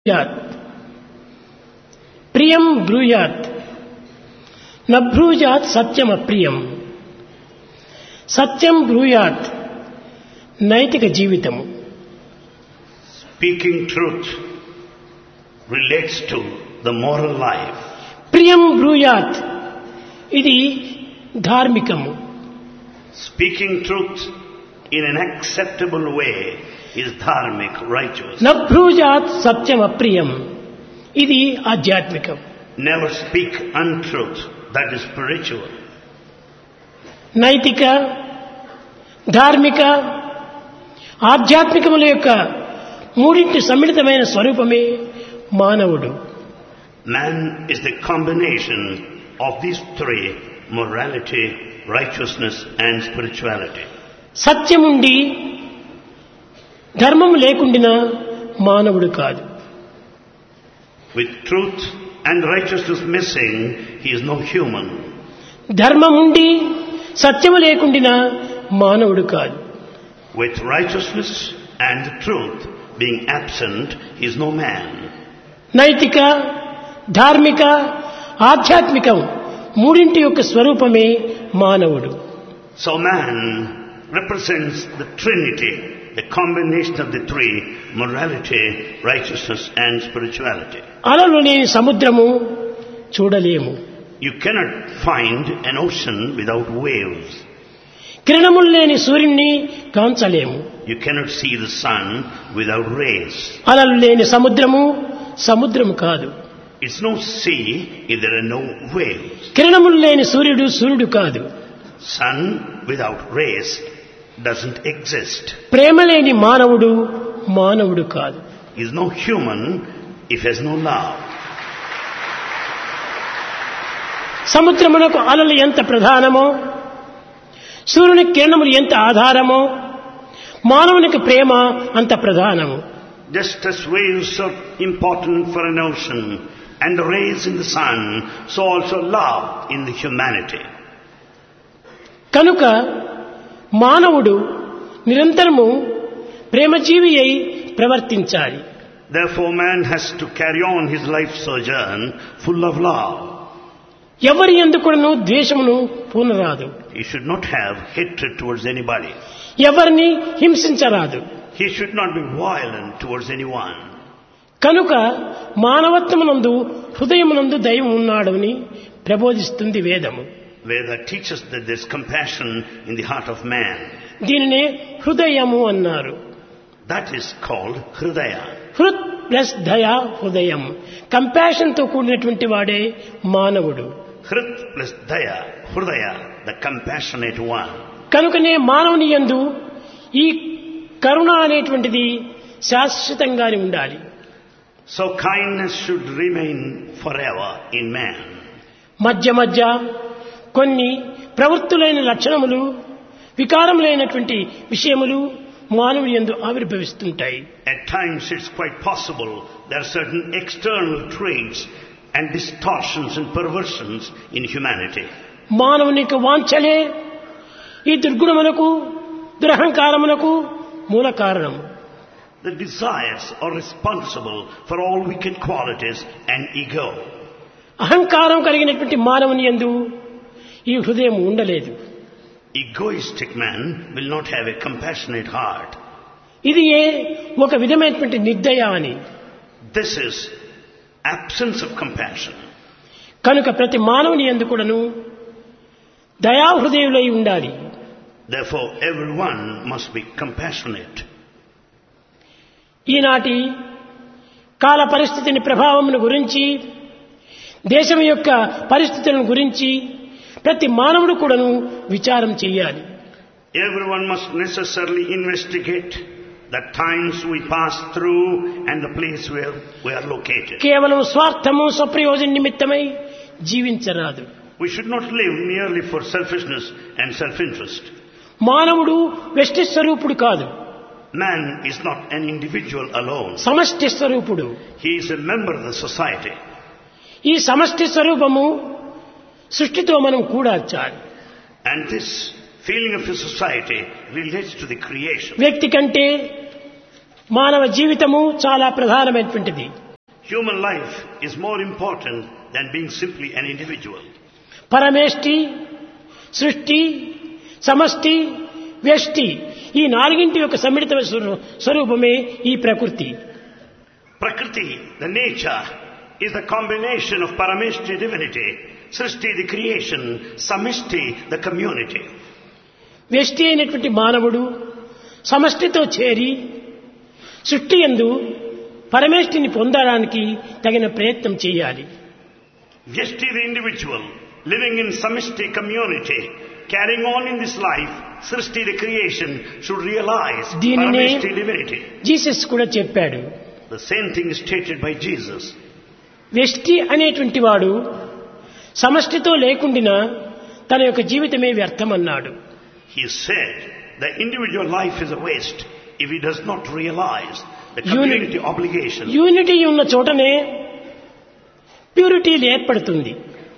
యాత్ ప్రియం బ్రూయాత్ నభ్రూయాత్ సత్యం అప్రియం సత్యం బ్రూయాత్ నైతిక జీవితము. Speaking truth relates to the moral life. ప్రియం బ్రూయాత్ ఇది ధార్మికము. Speaking truth in an acceptable way is dharmic, righteous. నభ్రూయాత్ సత్యం అప్రియం ఇది ఆధ్యాత్మికం. Never speak untruth, that is spiritual. నైతిక, ధార్మిక, ఆధ్యాత్మికముల యొక్క మూడింటి సమ్మిళితమైన స్వరూపమే మానవుడు. Man is the combination of these three: morality, righteousness and spirituality. సత్యముండి ధర్మం లేకుండినా మానవుడు కాదు. With truth and righteousness missing, he is no human. ధర్మముండి సత్యము లేకుండినా మానవుడు కాదు. With righteousness and truth being absent, he is no man. నైతిక, ధార్మిక, ఆధ్యాత్మికం మూడింటి యొక్క స్వరూపమే మానవుడు. So man represents the trinity, the combination of the three: morality, righteousness and spirituality. అలలు లేని సముద్రము చూడలేము. You cannot find an ocean without waves. కిరణములు లేని సూర్యుణ్ణి కాంచలేము. You cannot see the sun without rays. అలలు లేని సముద్రము సముద్రము కాదు. It's no sea if there are no waves. కిరణములు లేని సూర్యుడు సూర్యుడు కాదు. Sun without rays doesn't exist. ప్రేమ లేని మానవుడు మానవుడు కాదు. He is no human if he has no love. సముద్రమునకు అలలు ఎంత ప్రధానమో, సూర్యుని కిరణములు ఎంత ఆధారమో, మానవునికి ప్రేమ అంత ప్రధానము. Just as waves are important for an ocean and rays in the sun, so also love in the humanity. కనుక మానవుడు నిరంతరము ప్రేమజీవి అయి ప్రవర్తించాలి. Therefore man has to carry on his life sojourn full of love. ఎవరి యందుకును ద్వేషమును పూనరాదు. He should not have hatred towards anybody. ఎవరిని హింసించరాదు. He should not be violent towards anyone. కనుక మానవత్వమునందు హృదయమునందు దైవం ఉన్నాడని ప్రబోధిస్తుంది వేదము. Veda teaches that there is compassion in the heart of man. దీనినే హృదయము అన్నారు. That is called Hridaya. హృత్ plus దయా హృదయం. కంపాషన్ తో కూడినటువంటి వాడే మానవుడు. Hrit plus Daya, Hridaya, the compassionate one. కనుకనే మానవుని యందు ఈ కరుణ అనేటువంటిది శాశ్వతంగానే ఉండాలి. So kindness should remain forever in man. మధ్య మధ్య కొన్ని ప్రవృత్తులైన లక్షణములు, వికారములైనటువంటి విషయములు మానవుని యందు ఆవిర్భవిస్తుంటాయి. At times it's quite possible there are certain external traits and distortions and perversions in humanity. మానవునికి వాంఛలే ఈ దుర్గుణములకు, దురహంకారములకు మూల కారణం. The desires are responsible for all wicked qualities and ego. అహంకారం కలిగినటువంటి మానవుని యందు ఈ హృదయం ఉండలేదు. Egoistic man will not have a compassionate heart. ఇది ఒక విధమైనటువంటి నిర్దయ అని. This is absence of compassion. కనుక ప్రతి మానవుని యందు కూడాను దయా హృదయులై ఉండాలి. Therefore everyone must be compassionate. ఈనాటి కాల పరిస్థితిని ప్రభావమును గురించి, దేశం యొక్క పరిస్థితులను గురించి ప్రతి మానవుడు కూడాను విచారం చేయాలి. Everyone must necessarily investigate the times we pass through and the place where we are located. కేవలం స్వార్థము, స్వప్రయోజన నిమిత్తమై జీవించరాదు. We should not live merely for selfishness and self-interest. మానవుడు వ్యష్టి స్వరూపుడు కాదు. Man is not an individual alone. సమష్టి స్వరూపుడు. He is a member of the society. ఈ సమష్టి స్వరూపము సృష్టితో మనం కూడాచాలి. And this feeling of a society relates to the creation. వ్యక్తి కంటే మానవ జీవితము చాలా ప్రధానమైనటువంటిది. Human life is more important than being simply an individual. పరమేష్టి, సృష్టి, సమష్టి, వ్యష్టి ఈ నాలుగింటి యొక్క సమ్మిళిత స్వరూపమే ఈ ప్రకృతి. Prakriti, the nature, is the combination of Parameshti, divinity, Srishti, the creation, Samishti, the community. వ్యష్టి అయినటువంటి మానవుడు సమష్టితో చేరి సృష్టి యందు పరమేష్టిని పొందడానికి తగిన ప్రయత్నం చేయాలి. Vyashti, the individual, living in Samishti community, carrying on in this life, Srishti, the creation, should realize దీనినే Parameshti, divinity. జీసస్ కూడా చెప్పాడు. The same thing is stated by Jesus. వ్యష్టి అనేటువంటి వాడు సమష్టితో లేకుండినా తన యొక్క జీవితమే వ్యర్థమన్నాడు. He said the individual life is a waste if he does not realize the community obligation. Unity ఉన్న చోటనే ప్యూరిటీ ఏర్పడుతుంది.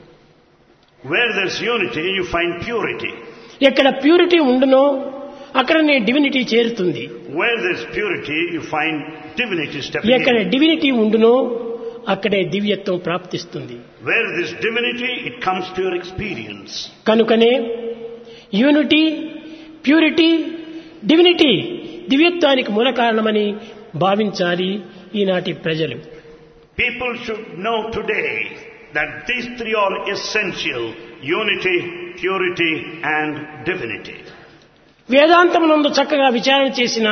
Where there is unity, you find purity. ఎక్కడ ప్యూరిటీ ఉండునో అక్కడనే డివినిటీ చేరుతుంది. Where there is purity, you find divinity stepping ఎక్కడ in. Divinity ఉండునో అక్కడే దివ్యత్వం ప్రాప్తిస్తుంది. Where there is divinity, it comes to your experience. కనుకనే యూనిటీ, ప్యూరిటీ, డివినిటీ దివ్యత్వానికి మూల కారణమని భావించాలి ఈనాటి ప్రజలు. People should know today that these three are essential: unity, purity and divinity. వేదాంతమునందు చక్కగా విచారణ చేసిన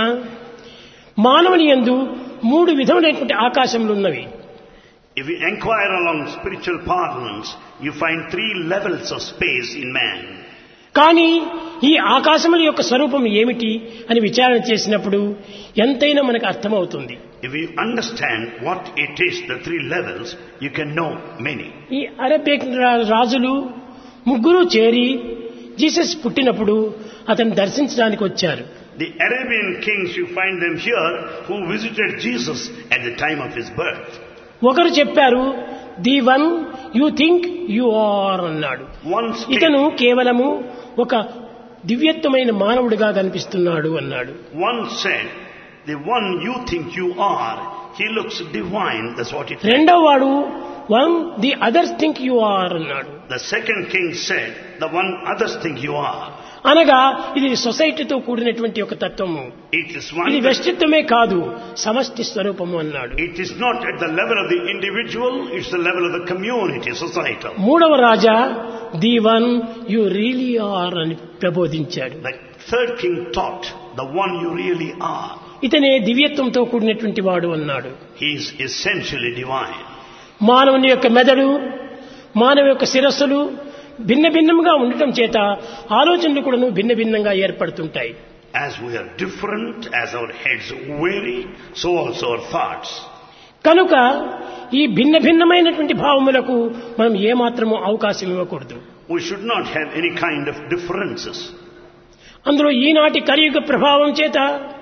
మానవుని యందు మూడు విధములైనటువంటి ఆకాశములున్నవి. If you inquire along spiritual parlance, you find three levels of space in man. కానీ ఈ ఆకాశముల యొక్క స్వరూపం ఏమిటి అని విచారణ చేసినప్పుడు ఎంతైనా మనకు అర్థమవుతుంది. If you understand what it is, the three levels, you can know many. ఈ అరబిక్ రాజులు ముగ్గురు చేరి జీసస్ పుట్టినప్పుడు అతన్ని దర్శించడానికి వచ్చారు. The Arabian kings, you find them here, who visited Jesus at the time of his birth. ఒకరు చెప్పారు, the one you think you are అన్నాడు. ఇతను కేవలము ఒక దివ్యత్వమైన మానవుడిగా కనిపిస్తున్నాడు అన్నాడు. One said, the one you think you are, he looks divine. That's what it. రెండవ వాడు, one the others think you are అన్నాడు. The second king said, the one others think you are. అనగా ఇది సొసైటీతో కూడినటువంటి ఒక తత్వము. ఇది వ్యక్తిత్వమే కాదు, సమష్టి స్వరూపము అన్నాడు. It is not at the level of the individual, it's the level of the community, societal. మూడవ రాజా, the one you really are అని ప్రబోధించాడు. The third king taught, the one you really are. ఇతనే దివ్యత్వంతో కూడినటువంటి వాడు అన్నాడు. He is essentially divine. మానవుని యొక్క మెదడు, మానవ యొక్క శిరస్సులు భిన్న భిన్నంగా ఉండటం చేత ఆలోచనలు కూడా భిన్న భిన్నంగా ఏర్పడుతుంటాయి. As we are different, as our heads vary, so also our thoughts. కనుక ఈ భిన్న భిన్నమైనటువంటి భావములకు మనం ఏమాత్రము అవకాశం ఇవ్వకూడదు. We should not have any kind of differences. అందులో ఈనాటి కలియుగ ప్రభావం చేత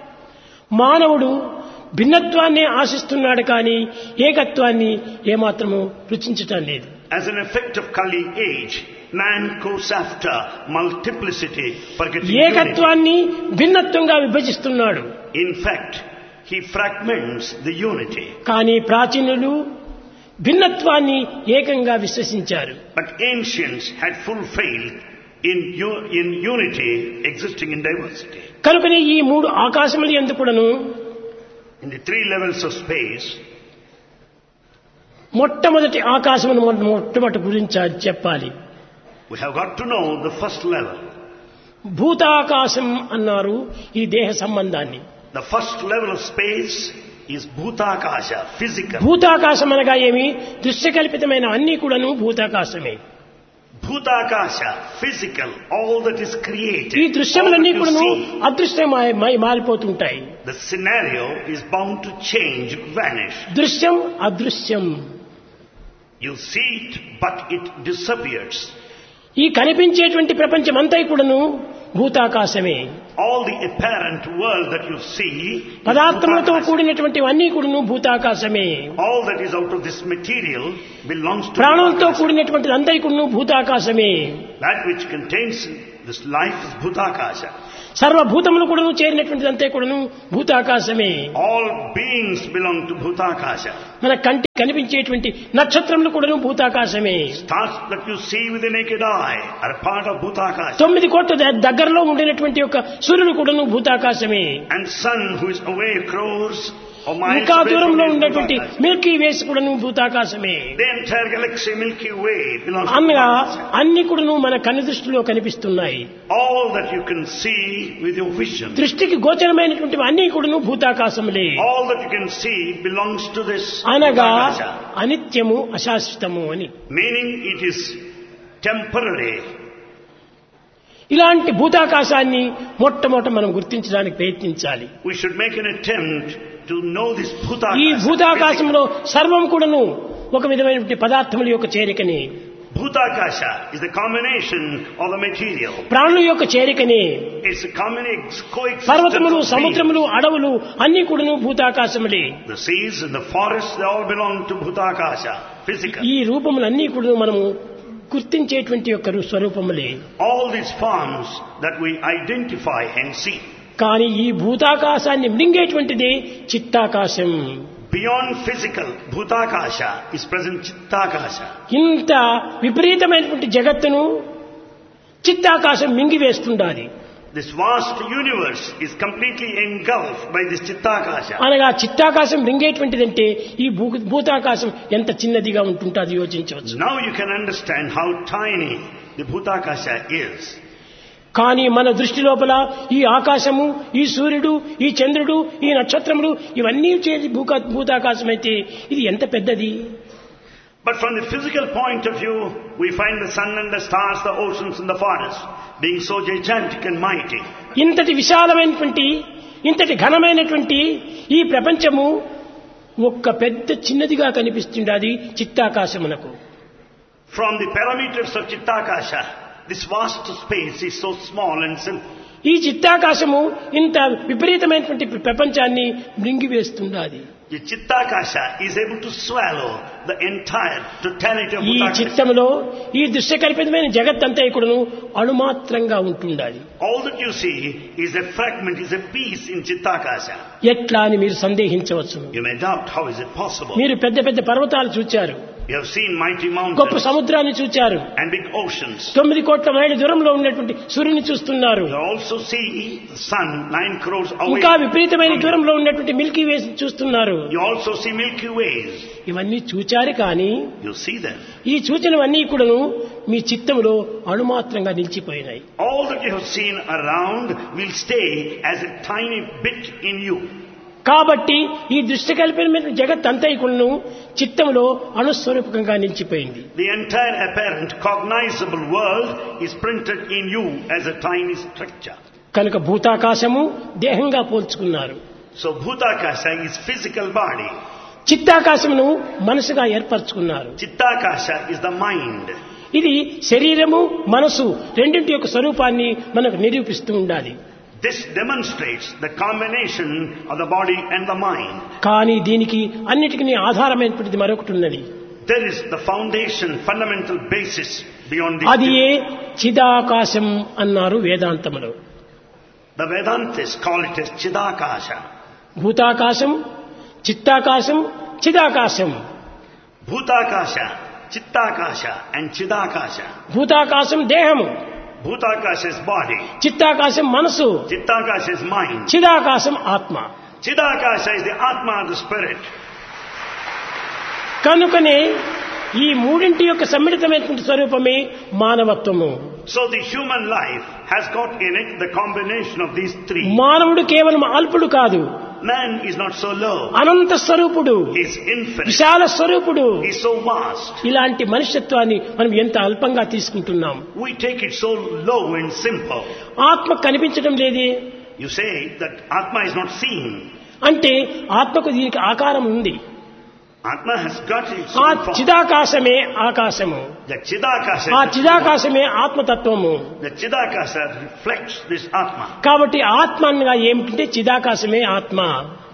మానవుడు భిన్నత్వాన్ని ఆశిస్తున్నాడు కానీ ఏకత్వాన్ని ఏమాత్రము రుచించటం లేదు. As an effect of Kali age, man goes after multiplicity, forgetting unity. ఏకత్వాన్ని భిన్నత్వంగా విభజిస్తున్నాడు. In fact, he fragments the unity. కానీ ప్రాచీనులు భిన్నత్వాన్ని ఏకంగా విశ్వసించారు. But ancients had full faith in unity existing in diversity. కనుకనే ఈ మూడు ఆకాశములు యందు కూడాను In the three levels of space, మొట్టమొదటి ఆకాశమును మొట్టమొదటి గురించి చెప్పాలి. we have got to know the first level. భూతాకాశం అన్నారు ఈ దేహ సంబంధాన్ని. The first level of space is Bhutakasha, physical. భూతాకాశం అనగా ఏమి? దృశ్యకల్పితమైన అన్ని కూడాను భూతాకాశమే. Bhutakasha, physical, all that is created. ఈ దృశ్యములన్నీ కూడాను అదృశ్యమై మారిపోతుంటాయి. The scenario is bound to change, vanish. దృశ్యం అదృశ్యం. You see it, but it disappears. ఈ కనిపించేటువంటి ప్రపంచం అంతా కూడాను భూతాకాశమే. All the apparent world that you see, పదార్థములతో కూడినటువంటి అన్ని కూడాను భూతాకాశమే. all that is out of this material belongs to ప్రాణంతో కూడినటువంటి అంతా కూడాను భూతాకాశమే. that which contains This life is Bhutakasha. సర్వభూతములు కూడాను చేరినటువంటిదంతా కూడాను భూతాకాశమే. All beings belong to Bhutakasha. మన కంటి కనిపించేటువంటి నక్షత్రములు కూడాను భూతాకాశమే. Stars that you see with the naked eye are a part of Bhutakasha. 9 కోట్ల దగ్గరలో ఉండినటువంటి యొక్క సూర్యుడు కూడాను భూతాకాశమే. And sun who is away crores of miles ఇంకా away దూరంలో from ఉన్నటువంటి Bhutakasha. మిల్కీ వేస్ కూడాను భూతాకాశమే. The entire galaxy Milky Way belongs to అనగా Bhutakasha. అన్ని కూడాను మన కన్ను దృష్టిలో కనిపిస్తున్నాయి. All that you can see with your vision, దృష్టికి గోచరమైనటువంటి అన్ని కూడాను భూతాకాశములే. all that you can see belongs to this అనగా Bhutakasha. అనిత్యము అశాశ్వతము అని. Meaning it is temporary. ఇలాంటి భూతాకాశాన్ని మొట్టమొదట మనం గుర్తించడానికి ప్రయత్నించాలి. We should make an attempt to know this ఈ Bhutakasha. భూతాకాశంలో సర్వం కూడాను ఒక విధమైనటువంటి పదార్థముల యొక్క చేరికని, Bhutakasha is the combination of the material. ప్రాణుల యొక్క చేరికని, It's a coexistence పర్వతములు, of సముద్రములు, beings. అడవులు అన్ని కూడాను భూతాకాశములే. The seas and the forests, they all belong to Bhutakasha, physical. ఈ రూపములన్నీ కూడాను మనము గుర్తించేటువంటి యొక్క స్వరూపములే. All these forms that we identify and see. కానీ ఈ భూతాకాశాన్ని మృంగేటువంటిది చిత్తాకాశం. Beyond physical, Bhutakasha is present Chittakasha. ఇంత విపరీతమైనటువంటి జగత్తును చిత్తాకాశం మింగివేస్తుండాలి. This vast universe is completely engulfed by this Chittakasha. అనగా చిత్తాకాశం మింగేటువంటిదంటే ఈ భూతాకాశం ఎంత చిన్నదిగా ఉంటుంటుంది యోచించవచ్చు. Now you can understand how tiny the Bhutakasha is. కానీ మన దృష్టి లోపల ఈ ఆకాశము, ఈ సూర్యుడు, ఈ చంద్రుడు, ఈ నక్షత్రములు ఇవన్నీ చేరి భూతాకాశం అయితే ఇది ఎంత పెద్దది. But from the physical point of view, we find the sun and the stars, the oceans and the forests being so gigantic and mighty. ఇంతటి విశాలమైనటువంటి, ఇంతటి ఘనమైనటువంటి ఈ ప్రపంచము ఒక్క పెద్ద చిన్నదిగా కనిపిస్తుండది చిత్తాకాశమునకు. From the parameters of Chittakasha, this vast space is so small and simple. ఈ చిత్తాకాశము ఇంత విపరీతమైనటువంటి ప్రపంచాన్ని మృంగివేస్తుండాది. The Chittakasha is able to swallow the entire totality of ఈ Bhutakasha. చిత్తములో ఈ దృశ్యకల్పితమైన జగత్తంతా ఇక్కడను అణుమాత్రంగా ఉంటుండాలి. All that you see is a fragment, is a piece in Chittakasha. ఎట్లా అని మీరు సందేహించవచ్చు. You may doubt, how is it possible? మీరు పెద్ద పెద్ద పర్వతాలు చూచారు, You have seen mighty గొప్ప mountains సముద్రాన్ని చూచారు, and big oceans. 9 కోట్ల మైళ్ళ దూరంలో ఉన్నటువంటి సూర్యుని చూస్తున్నారు, You also see the sun 9 crores away. ఇంకా విపరీతమైన from you. దూరంలో ఉన్నటువంటి మిల్కీ వేస్ చూస్తున్నారు. You also see Milky Ways. ఇవన్నీ చూచారు, కానీ You see them. ఈ సూచనవన్నీ కూడాను మీ చిత్తములో అణుమాత్రంగా నిలిచిపోయినాయి. All that you have seen around will stay as a tiny bit in you. కాబట్టి ఈ దృశ్యకల్పితమైన జగత్ అంతా కూడాను చిత్తములో అణుస్వరూపకంగా నిలిచిపోయింది. The entire apparent cognizable world is printed in you as a tiny structure. కనుక భూతాకాశము దేహంగా పోల్చుకున్నారు. So Bhutakasha is physical body. చిత్తాకాశమును మనసుగా ఏర్పరచుకున్నారు. Chittakasha is the mind. ఇది శరీరము, మనసు రెండింటి యొక్క స్వరూపాన్ని మనకు నిరూపిస్తూ ఉండాలి. This demonstrates the combination of the body and the mind. కానీ దీనికి అన్నిటికీ ఆధారమైనటువంటిది మరొకటి ఉన్నది. There is the foundation, fundamental basis beyond this. అది ఏ చిదాకాశం అన్నారు వేదాంతములో. The Vedantis call it as Chidakasha. భూతాకాశం, చిత్తాకాశం, చిదాకాశం. Bhutakasha, Chittakasha and Chidakasha. భూతాకాశం దేహము, Bhutakasha is body. చిత్తాకాశం మనసు, Chittakasha is mind. చిదాకాశం ఆత్మ. Chidakasha is the Atma, the spirit. కనుకనే ఈ మూడింటి యొక్క సమ్మిళితమైనటువంటి స్వరూపమే మానవత్వము. So the human life has got in it the combination of these three. మానవుడు కేవలం అల్పుడు కాదు, Man is not so low. అనంత స్వరూపుడు, He is infinite. విశాల స్వరూపుడు. He is so vast. ఇలాంటి మనుష్యత్వాన్ని మనం ఎంత అల్పంగా తీసుకుంటున్నాం. We take it so low and simple. ఆత్మ కనిపించడం లేదే You say that Atma is not seen. అంటే ఆత్మకు దీనికి ఆకారం ఉంది. Atma has got its ఆ own form. చిదాకాశమే ఆకాశము, The Chidakasha. ఆ చిదాకాశమే ఆత్మతత్వము. The Chidakasha reflects this Atma. కాబట్టి ఆత్మ అనగా ఏమిటంటే చిదాకాశమే ఆత్మ.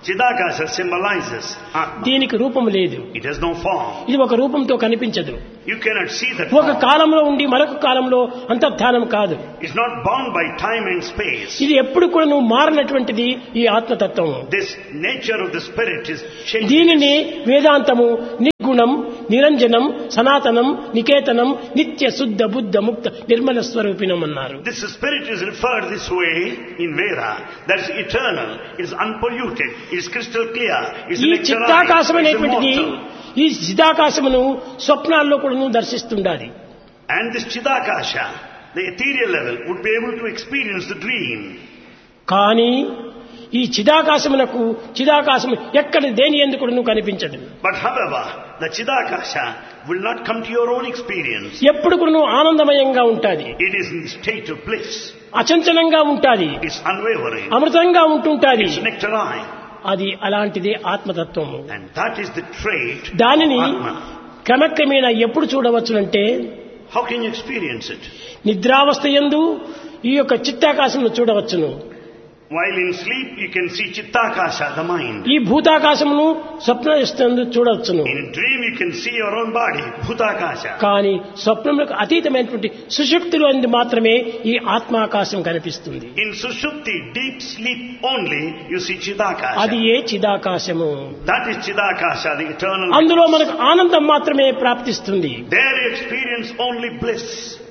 Chidakasha symbolizes Atma. దీనికి రూపం లేదు. It has no form. ఇది ఒక రూపంతో కనిపించదు. You cannot see that ఒక form. కాలంలో ఉండి మరొక కాలంలో అంతర్ధానం కాదు. It's not bound by time and space. ఇది ఎప్పుడు కూడా నువ్వు మారినటువంటిది ఈ ఆత్మతత్వం. This nature of the spirit is changing. దీనిని వేదాంతము నిర్గుణం, నిరంజనం, సనాతనం, నికేతనం, నిత్య శుద్ధ బుద్ధ ముక్త నిర్మల స్వరూపిణం అన్నారు. This spirit is referred this way in Veda. That is eternal, it is unpolluted, it is crystal clear, it is ఈ nectarine, చిత్తాకాశం it is అనేటువంటిది immortal. ఈ చిదాకాశమును స్వప్నాల్లో కూడా నువ్వు దర్శిస్తుండాలి. And this Chidakasha, the ethereal level, would be able to experience the dream. కానీ ఈ చిదాకాశమునకు చిదాకాశం ఎక్కడ దేని ఎందుకు నువ్వు కనిపించదు. But however, the Chidakasha will not come to your own experience. ఎప్పుడు కూడా నువ్వు ఆనందమయంగా ఉంటాది. It is in the state of bliss. అచంచలంగా ఉంటాది. It's unwavering. అమృతంగా ఉంటుంటాది. It's nectarine. అది అలాంటిదే ఆత్మతత్వము. And that is the trait దానిని of Atma. క్రమక్రమేణా ఎప్పుడు చూడవచ్చునంటే How can you experience it? నిద్రావస్థ యందు ఈ యొక్క చిత్తాకాశమును చూడవచ్చును. While in sleep, you can see Chittakasha, the mind. ఈ భూతాకాశమును స్వప్నస్థందు చూడవచ్చును. In a dream, you can see your own body, Bhutakasha. కానీ స్వప్నములకు అతీతమైనటువంటి సుషుప్తిలో అందు మాత్రమే ఈ ఆత్మాకాశం కనిపిస్తుంది. In Sushupti, deep sleep only, you see Chidakasha. అది ఏ చిదాకాశము. That is Chidakasha, the eternal. అందులో మనకు ఆనందం మాత్రమే ప్రాప్తిస్తుంది. There you experience only bliss.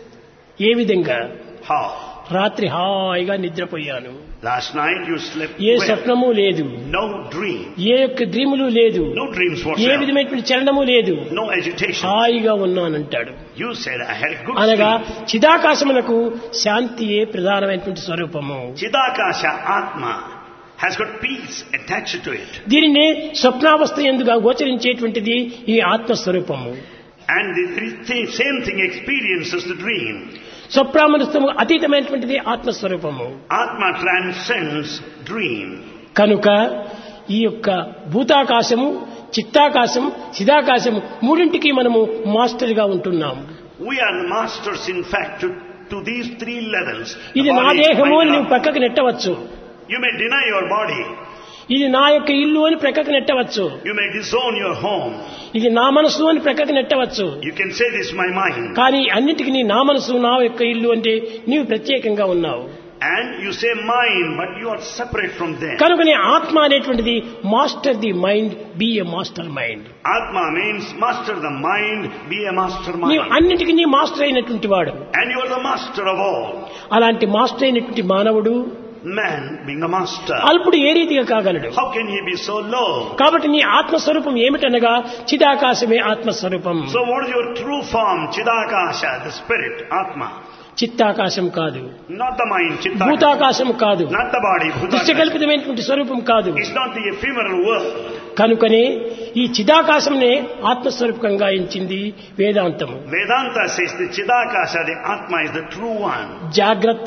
ఏ విధంగా? How? రాత్రి హాయిగా నిద్రపోయాను. Last night you slept A well. స్వప్నము లేదు. No dream. ఏ యొక్క డ్రీములు లేదు. No dreams ఏ whatsoever. విధమైనటువంటి చలనము లేదు. No agitation. హాయిగా ఉన్నానంటాడు. You said, I had a good అనగా sleep. చిదాకాశమునకు శాంతియే ప్రధానమైనటువంటి స్వరూపము. Chidakasha, Atma, has got peace attached to it. దీనిని స్వప్నావస్థ ఎందుగా గోచరించేటువంటిది ఈ ఆత్మస్వరూపము. And the same thing experiences the dream. స్వప్నామనస్థము అతీతమైనటువంటిది ఆత్మస్వరూపము. Atma transcends dream. కనుక ఈ యొక్క భూతాకాశము, చిత్తాకాశం, చిదాకాశము మూడింటికి మనము మాస్టర్గా ఉంటున్నాము. We are the masters, in fact, to these three levels. ఇది The నా body, దేహము mind, అని నువ్వు love. పక్కకు నెట్టవచ్చు. You may deny your body. ఇది నా యొక్క ఇల్లు అని ప్రక్కకు నెట్టవచ్చు. You may disown your home. ఇది నా మనసు అని ప్రక్కకు నెట్టవచ్చు. You can say this is my mind. కానీ అన్నిటికీ నీ నా మనసు, నా యొక్క ఇల్లు అంటే నీవు ప్రత్యేకంగా ఉన్నావు. And you say mine, but you are separate from them. కనుక నీ ఆత్మ అనేటువంటిది master the mind, B a master mind. Atma means master the mind, be a master నీవు mind. అన్నిటికీ నీ మాస్టర్ అయినటువంటి వాడు. And you are the master of all. అలాంటి మాస్టర్ అయినటువంటి మానవుడు Man being a master. అల్పుడు ఏ రీతిగా కాగలడు? How can he be so low? కాబట్టి నీ ఆత్మస్వరూపం ఏమిటనగా చిదాకాశమే ఆత్మస్వరూపం. So what is your true form? Chidakasha, the spirit, Atma. చిత్తాకాశం కాదు, Not the mind, Chittakasha. భూతాకాశం కాదు, Not the body, Bhutakasha. దృశ్యకల్పితమైనటువంటి స్వరూపం కాదు. It's not the ephemeral world. కనుకనే ఈ చిదాకాశంనే ఆత్మస్వరూపంగా ఎంచింది వేదాంతము. Vedanta says the Chidakasha, the Atma is the true one. జాగ్రత్త,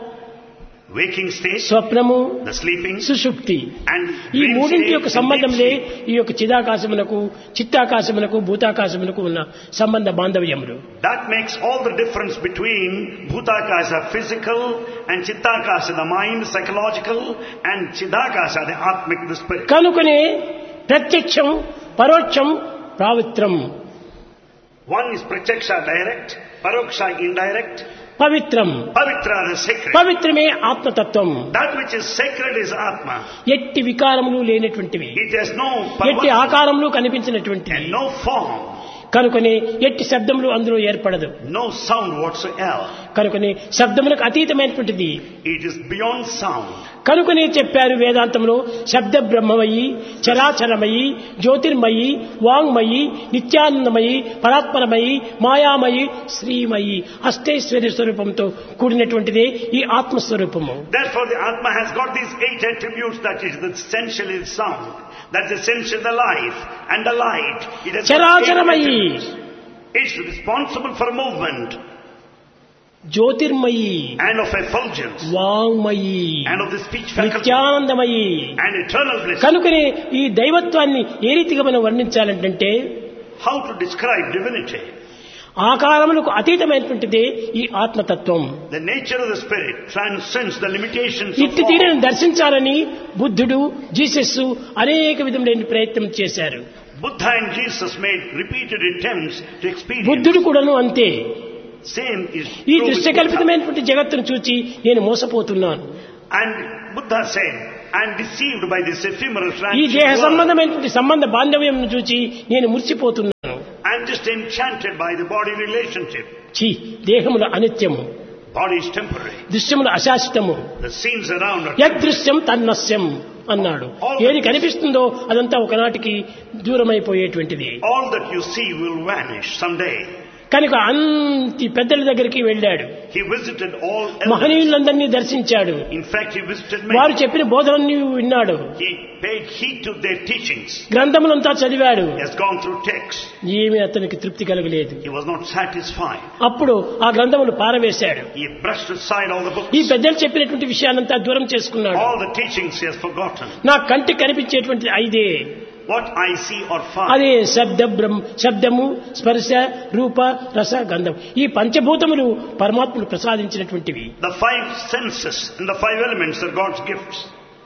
Waking state, స్వప్నము, the sleeping, సుషుప్తి, and ఈ dream మూడింటి state యొక్క and సంబంధంలే deep sleep. ఈ యొక్క చిదాకాశమునకు, చిత్తాకాశమునకు, భూతాకాశమునకు ఉన్న సంబంధ బాంధవ్యములు. That makes all the difference between Bhutakasha, physical, and Chittakasha, the mind, psychological, and Chidakasha, the Atmic, the spirit. కనుకనే ప్రత్యక్షం, పరోక్షం, ప్రావిత్రం, One is Pratyaksha, direct, Paroksha, indirect, పవిత్రం. Pavitra, the sacred. పవిత్రమే ఆత్మతత్వం. That which is sacred is Atma. ఎట్టి వికారములు లేనటువంటివి, It has no ఎట్టి perversion ఆకారములు కనిపించినటువంటివి. and no form, కనుకనే ఎట్టి శబ్దములు అందులో ఏర్పడదు. no sound whatsoever. కనుకనే శబ్దములకు అతీతమైనటువంటిది. It is beyond sound. కనుకనే చెప్పారు వేదాంతంలో శబ్ద బ్రహ్మమయి, చరాచరమయి, జ్యోతిర్మయి, వాంగ్మయి, నిత్యానందమయి, పరాత్పరమయి, మాయామయి, శ్రీమయి, అష్టైశ్వర్య స్వరూపంతో కూడినటువంటిదే ఈ ఆత్మస్వరూపము. Therefore the Atma has got these 8 attributes. That is the essential is sound. That's essential the life and the light. It has got 8 చరాచరమయి, attributes. It's responsible for movement Jyotirmayi, and of effulgence వాంగ్మయి, and of the speech faculty నిత్యానందమయి. and eternal bliss. కనుకనే ఈ దైవత్వాన్ని ఏ రీతిగా మనం వర్ణించాలంటే How to describe divinity? ఆకారములకు అతీతమైనటువంటిదే ఈ ఆత్మతత్వం. The nature of the spirit transcends the limitations of ఇట్టి తీరును దర్శించాలని బుద్ధుడు, జీసస్ అనేక విధములైన ప్రయత్నం చేశారు. Buddha and Jesus made repeated attempts to experience. బుద్ధుడు కూడాను అంతే. Same is ఈ true with దృశ్యకల్పితమైనటువంటి జగత్తును చూచి నేను మోసపోతున్నాను. And Buddha said, I am deceived by this ephemeral ఈ transient దేహ world. సంబంధమైనటువంటి సంబంధ బాంధవ్యం చూచి నేను మురిసిపోతున్నాను. I am just enchanted by the body relationship. ఛీ, దేహముల అనిత్యము, Body is temporary. దృశ్యముల అశాశ్వతము, The scenes around are యదృశ్యం తన్నస్యం అన్నాడు. ఏది కనిపిస్తుందో అదంతా ఒకనాటికి దూరమైపోయేటువంటిది. all that you see will vanish someday. కనుక అంతి పెద్దల దగ్గరికి వెళ్ళాడు. He visited all elders. మహనీయులందరినీ దర్శించాడు. In fact, he visited వారు many. చెప్పిన బోధనని విన్నాడు. He paid heed to their teachings. గ్రంథములంతా చదివాడు. He has gone through texts. ఏమీ అతనికి తృప్తి కలగలేదు. He was not satisfied. అప్పుడు ఆ గ్రంథములు పారవేశాడు. He brushed aside all the ఈ books. పెద్దలు చెప్పినటువంటి విషయాలంతా దూరం చేసుకున్నాడు. All the teachings he has forgotten. నా కంటికి కనిపించేటువంటి ఐదే, What I see or find. అదే శబ్దము, స్పర్శ, రూప, రస, గంధం. ఈ పంచభూతములు పరమాత్ముడు ప్రసాదించినటువంటివి. The five senses and the five elements are God's gifts.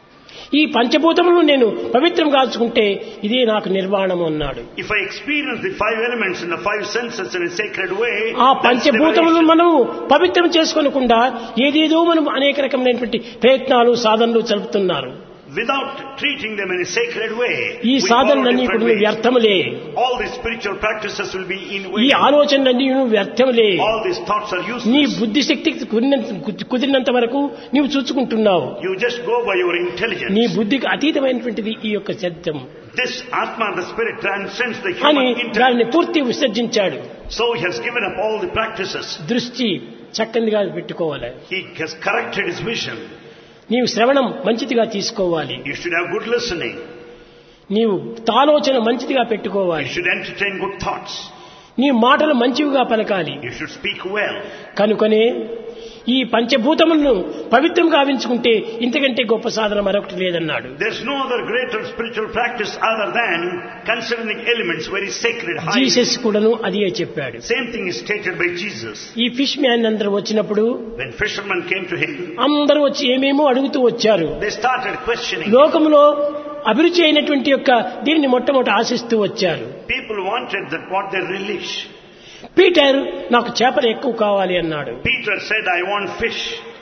ఈ పంచభూతములను నేను పవిత్రం కాల్చుకుంటే ఇదే నాకు నిర్వాణము అన్నాడు. If I experience the five elements and the five senses in a sacred way, ఆ that's పంచభూతములను liberation. మనం పవిత్రం చేసుకోకుండా ఏదేదో మనం అనేక రకమైనటువంటి ప్రయత్నాలు, సాధనలు జరుపుతున్నారు. Without treating them in a sacred way, ఈ we follow సాధనలన్నీ different కూడా ways. వ్యర్థములే. All these spiritual practices will be in ఈ vain. ఆలోచనలన్నీ వ్యర్థములే. All these thoughts are నీ useless. బుద్ధి శక్తికి కుదిరినంత వరకు నీవు చూచుకుంటున్నావు. You just go by your నీ intelligence. బుద్ధికి అతీతమైనటువంటిది ఈ యొక్క శబ్దం This Atma, the spirit, transcends the అని human intellect. దానిని పూర్తి విసర్జించాడు. So he has given up all the practices. దృష్టి చక్కనిగా పెట్టుకోవాలి. He has corrected his vision. నీవు శ్రవణం మంచిదిగా తీసుకోవాలి. You should have good listening. నీవు ఆలోచన మంచిదిగా You పెట్టుకోవాలి. should entertain good thoughts. నీ మాటలు మంచివిగా పలకాలి. You should speak well. కనుకనే ఈ పంచభూతములను పవిత్రం గావించుకుంటే ఇంతకంటే గొప్ప సాధన మరొకటి లేదన్నాడు. There's no other greater spiritual practice other than considering elements very sacred, high. Jesus కూడాను అదే చెప్పాడు. Same thing is stated by Jesus. ఈ ఫిష్ మ్యాన్ అందరూ వచ్చినప్పుడు When fishermen came to him, అందరూ వచ్చి ఏమేమో అడుగుతూ వచ్చారు. they started questioning. లోకంలో అభిరుచి అయినటువంటి యొక్క దీనిని మొట్టమొదటి ఆశిస్తూ వచ్చారు. People wanted that what they relish. Peter నాకు చేపలు ఎక్కువ కావాలి అన్నాడు. Peter said, I want fish.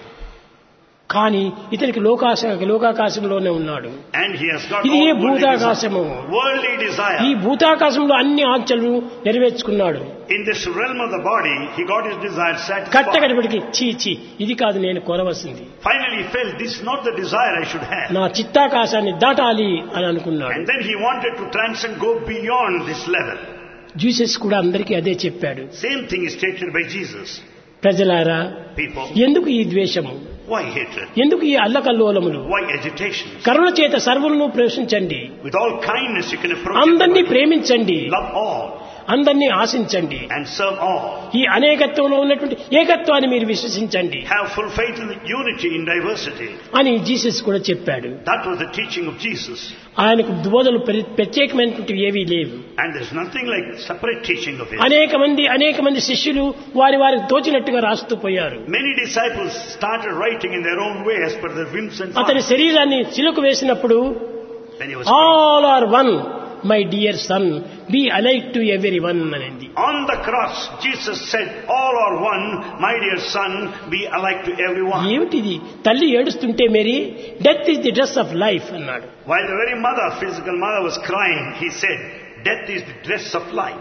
కానీ ఇతనికి లోకాకాశంలోనే ఉన్నాడు. And he has got ఇది ఏ all భూతాకాశము. worldly desire. ఈ భూతాకాశంలో అన్ని ఆంక్షలు నెరవేర్చుకున్నాడు. In this realm of the body, he got his desire satisfied. కట్టకడపడికి చీ ఇది కాదు నేను కోరవలసింది. Finally he felt this is not the desire I should have. నా చిత్తాకాశాన్ని దాటాలి అని అనుకున్నాడు. And then he wanted to transcend, go beyond this level. Jesus కూడా అందరికీ అదే చెప్పాడు. Same thing is stated by Jesus. ప్రజలారా, People, ఎందుకు ఈ ద్వేషము, why hatred? ఎందుకు ఈ అల్లకల్లోలములు? Why agitation? కరుణ చేత సర్వులను ప్రేమించండి, With all kindness you can approach అందరినీ everybody. ప్రేమించండి, Love all అందరినీ ఆశించండి, and serve all. ఈ అనేకత్వంలో ఉన్నటువంటి ఏకత్వాన్ని మీరు విశ్వసించండి Have full faith in the unity in diversity. అని జీసస్ కూడా చెప్పాడు. That was the teaching of Jesus. ఆయనకు బోధలు ప్రత్యేకమైనటువంటివి ఏవీ లేవు. And there's nothing like separate teaching of his. అనేక మంది శిష్యులు వారికి తోచినట్టుగా రాస్తూ పోయారు. Many disciples started writing in their own way as per their whims and అతని fancies. శరీరాన్ని సిలుకు వేసినప్పుడు When he was all are one my dear son be alike to every one అనేది. on the cross, Jesus said, all are one, my dear son, be alike to everyone. ఏమిటిది? తల్లి ఏడుస్తుంటే Mary death is the dress of life అన్నాడు. While the very mother, physical mother, was crying, he said, death is the dress of life.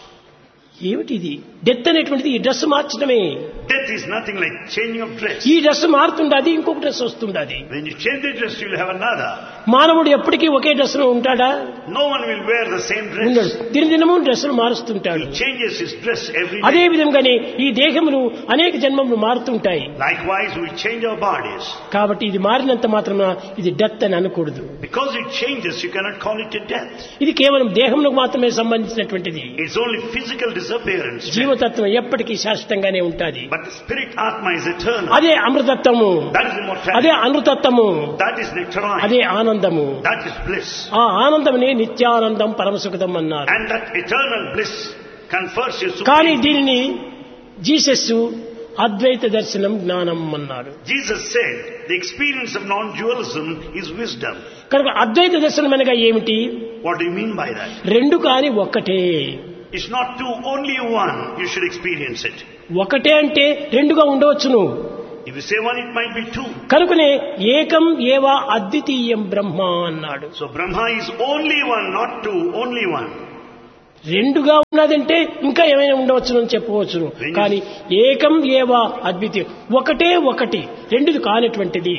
ఏమిటిది? Death అనేటువంటిది ఈ dress మార్చడమే. Death is nothing like changing of dress. ఈ dress మారుతుండది, ఇంకొక dress వస్తుండది. When you change the dress, you will have another. మానవుడు ఎప్పటికీ ఒకే dress లో ఉంటాడా? No one will wear the same ఉండడు. dress. దినదినము డ్రెస్సులు మారుస్తుంటాడు. He changes his dress every అదే day. విధంగానే ఈ దేహములు అనేక జన్మములు మారుతుంటాయి. Likewise, we change our bodies. కాబట్టి ఇది మారినంత మాత్రమే ఇది డెత్ అని అనకూడదు. Because it changes, you cannot call it a death. ఇది కేవలం దేహములకు మాత్రమే సంబంధించినటువంటిది. It's only physical disappearance. జీవతత్వం ఎప్పటికీ శాశ్వతంగానే ఉంటాది. But the spirit Atma is eternal. అదే అమృతత్వము, That is immortality. అదే అనుతత్వము, That is nectarine. అదే ఆనందము. That is bliss. ఆ ఆనందమునే నిత్యానందం పరమసుఖదం అన్నారు. And that eternal bliss confers you కానీ supreme. దీనిని జీసస్ అద్వైత దర్శనం జ్ఞానం అన్నాడు. Jesus said the experience of non-dualism is wisdom. కనుక అద్వైత దర్శనం అనగా ఏమిటి? What do you mean by that? రెండు కాని ఒక్కటే. It's not two, only one. You should experience it. ఒకటే అంటే రెండుగా ఉండవచ్చును. If you say one, it might be two. కనుకనే ఏకం ఏవ అద్వితీయం బ్రహ్మ అన్నాడు. So Brahma is only one, not two, only one. రెండుగా ఉన్నదంటే ఇంకా ఏమైనా ఉండవచ్చును అని చెప్పవచ్చును. కానీ ఏకం ఏవ అద్వితీయం, ఒకటే ఒకటి, రెండుది కానటువంటిది.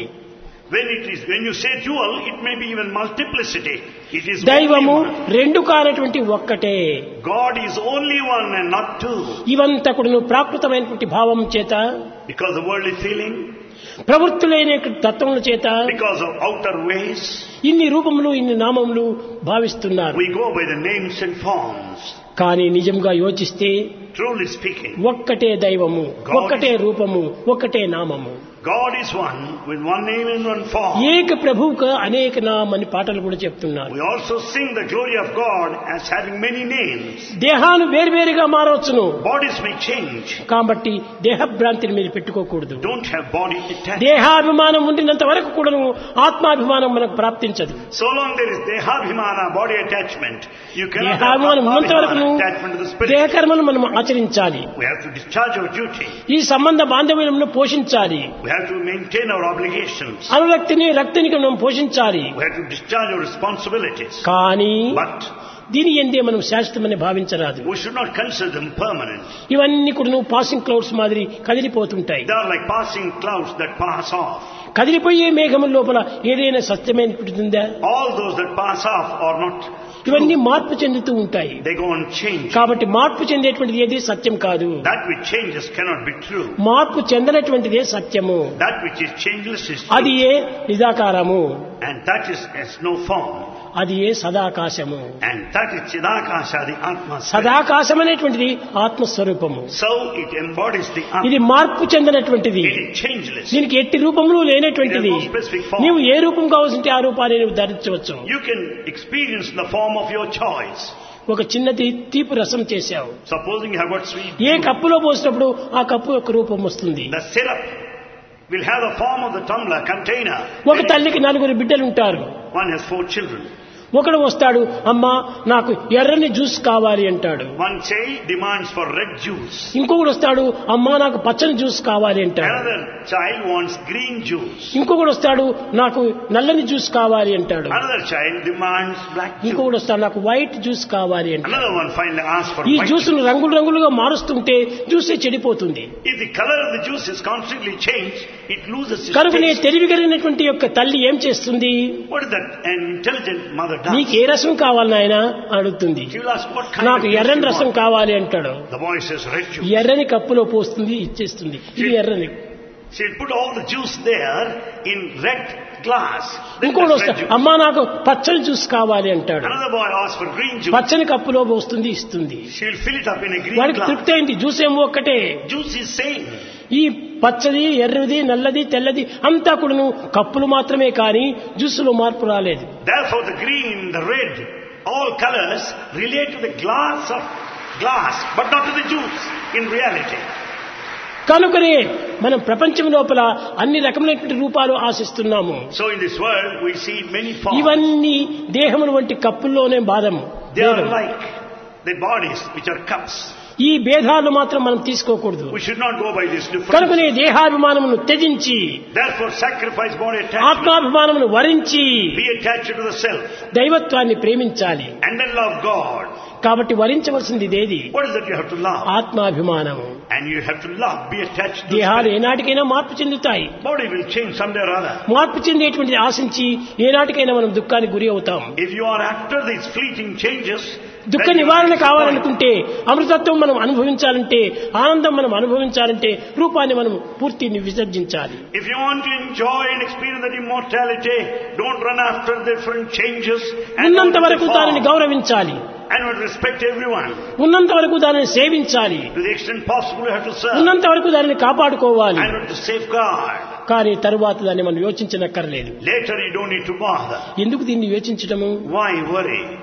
When you say dual, it may be even multiplicity. It is దైవము only one. రెండు కానటువంటి ఒక్కటే. God is only one and not two. ఇవంతా కూడా ప్రాకృతమైనటువంటి భావం చేత, Because of worldly feeling, ప్రవృత్తులైన తత్వముల చేత because of outer ways, ఇన్ని రూపములు ఇన్ని నామములు భావిస్తున్నారు. we go by the names and forms. కానీ నిజంగా యోచిస్తే Truly speaking, ఒక్కటే దైవము, ఒక్కటే రూపము, ఒక్కటే నామము. God is one with one name and one form. ఏక ప్రభువుకు అనేక నామం అని పాటలు కూడా చెప్తున్నారు. We also sing the glory of God as having many names. దేహాలు వేరువేరుగా మారవచ్చును. Bodies may change. కాబట్టి దేహభ్రాంతిని మీరు పెట్టుకోకూడదు. Don't have body attachment. దేహాభిమానం ఉండినంత వరకు కూడాను ఆత్మాభిమానం మనకు ప్రాప్తించదు. So long there is dehabhimana, body attachment, you cannot have దేహాభిమానం ఉన్నంత వరకు atmabhimana, attachment to the spirit. దేహకర్మను మనం ఆచరించాలి. We have to discharge our duty. ఈ సంబంధ బాంధవ్యములను పోషించాలి. We have to maintain our obligations. అనురక్తిని రక్తిని మనం పోషించాలి. We have to discharge our responsibilities. కానీ But దీని ఎందే మనం శాశ్వతమని భావించరాదు. we should not consider them permanent. ఇవన్నీ కూడా పాసింగ్ క్లౌడ్స్ మాదిరి కదిలిపోతుంటాయి. They are like passing clouds that pass off. కదిలిపోయే మేఘముల లోపల ఏదైనా సత్యమైనటుందా? All those that pass off are not ఇవన్నీ మార్పు చెందుతూ ఉంటాయి. They go on changing. కాబట్టి మార్పు చెందేటువంటిది ఏది సత్యం కాదు. That which changes cannot be true. మార్పు చెందనటువంటిదే సత్యము. That which is changeless is అది true. A నిరాకారము, And that is has no form. అది ఏ సదాకాశము. And that is Chidakasha, the Atma spirit. సదాకాశం అనేటువంటిది ఆత్మస్వరూపము. So it embodies the ఇది Atma. మార్పు చెందనటువంటిది. It is changeless. దీనికి ఎట్టి రూపములు లేనటువంటిది. It has no specific form. నీవు ఏ రూపం కావాల్సింటే ఆ రూపాన్ని నీవు ధరించవచ్చు. You can experience the form of your choice. ఒక చిన్నది తీపి రసం చేశావు. Supposing you have got sweet A juice, కప్పులో పోసినప్పుడు ఆ కప్పు యొక్క రూపం వస్తుంది. the syrup will have the form of the tumbler container. ఒక తల్లికి 4 బిడ్డలు ఉంటారు. One has 4 children. ఒకడు వస్తాడు, అమ్మా నాకు ఎర్రని జ్యూస్ కావాలి అంటాడు. One child demands for red juice. ఇంకొకడు వస్తాడు, అమ్మా నాకు పచ్చని జ్యూస్ కావాలి అంటాడు. Another child wants green juice. ఇంకొకడు వస్తాడు, నాకు నల్లని జ్యూస్ కావాలి అంటాడు. Another child demands black juice. ఇంకొకడు వస్తాడు, నాకు వైట్ జ్యూస్ కావాలి అంటాడు. Another one finally asks for ఈ white జ్యూసును juice. రంగులు రంగులుగా మారుస్తుంటే జ్యూసే చెడిపోతుంది. If the color of the juice is constantly changed, it loses its కనుకనే taste. తెలివి కలిగినటువంటి యొక్క తల్లి ఏం చేస్తుంది? What is that an intelligent mother does? నీకు ఏ రసం కావాలి నాయనా అడుగుతుంది. She will ask what kind నాకు of juice ఎర్రని you రసం want. కావాలి అంటాడు. The boy says red juice. ఎర్రని కప్పులో పోస్తుంది, ఇచ్చేస్తుంది. ఇది ఎర్రని. She'll put all the juice there in red glass. Then ఇంకోటి that's వస్తాడు, red juice. అమ్మా నాకు పచ్చని జ్యూస్ కావాలి అంటాడు. Another boy asks for green juice. పచ్చని కప్పులో పోస్తుంది, ఇస్తుంది. She'll fill it up in a green వాడికి glass. తృప్తి అయింది. జ్యూస్ ఏమో ఒక్కటే. Juice is same. ఈ పచ్చది ఎర్రది నల్లది తెల్లది అంతా కూడాను కప్పులు మాత్రమే కానీ జ్యూసులో మార్పు రాలేదు. Therefore the green, the red, all colors relate to the glass of glass, but not to the juice in reality. కనుకనే మనం ప్రపంచం లోపల అన్ని రకమైనటువంటి రూపాలు ఆశిస్తున్నాము. So in this world we see many forms. ఇవన్నీ దేహముల వంటి కప్పుల్లోనే బాధము. They are like the bodies which are cups. ఈ భేదాలు మాత్రం మనం తీసుకోకూడదు. We should not go by this difference. కనుకనే దేహాభిమానమును త్యజించి Therefore sacrifice body attachment. ఆత్మాభిమానమును వరించి Be attached to the self. దైవత్వాన్ని ప్రేమించాలి. And then love God. కాబట్టి వరించవలసింది ఇదేది What is that you have to love? ఆత్మాభిమానము. And you have to love, be attached to the దేహాలు spirit. ఏనాటికైనా మార్పు చెందుతాయి. Body will change someday or other. మార్పు చెందేటువంటిది ఆశించి ఏనాటికైనా మనం దుఃఖానికి గురి అవుతాం. If you are after these fleeting changes, దుఃఖ then you నివారణ are disappointed. కావాలనుకుంటే, అమృతత్వం మనం అనుభవించాలంటే, ఆనందం మనం అనుభవించాలంటే రూపాన్ని మనం పూర్తిని విసర్జించాలి. If you want to enjoy and experience that immortality, don't run after different changes and ఉన్నంత don't వరకు fall. దానిని గౌరవించాలి. And would respect everyone. ఉన్నంత వరకు దానిని సేవించాలి. To the extent possible you have to serve. ఉన్నంత వరకు దానిని కాపాడుకోవాలి. And would to safeguard. కానీ తరువాత దాన్ని మనం యోచించనక్కర్లేదు. Later you don't need to bother. ఎందుకు దీన్ని యోచించటము? Why worry?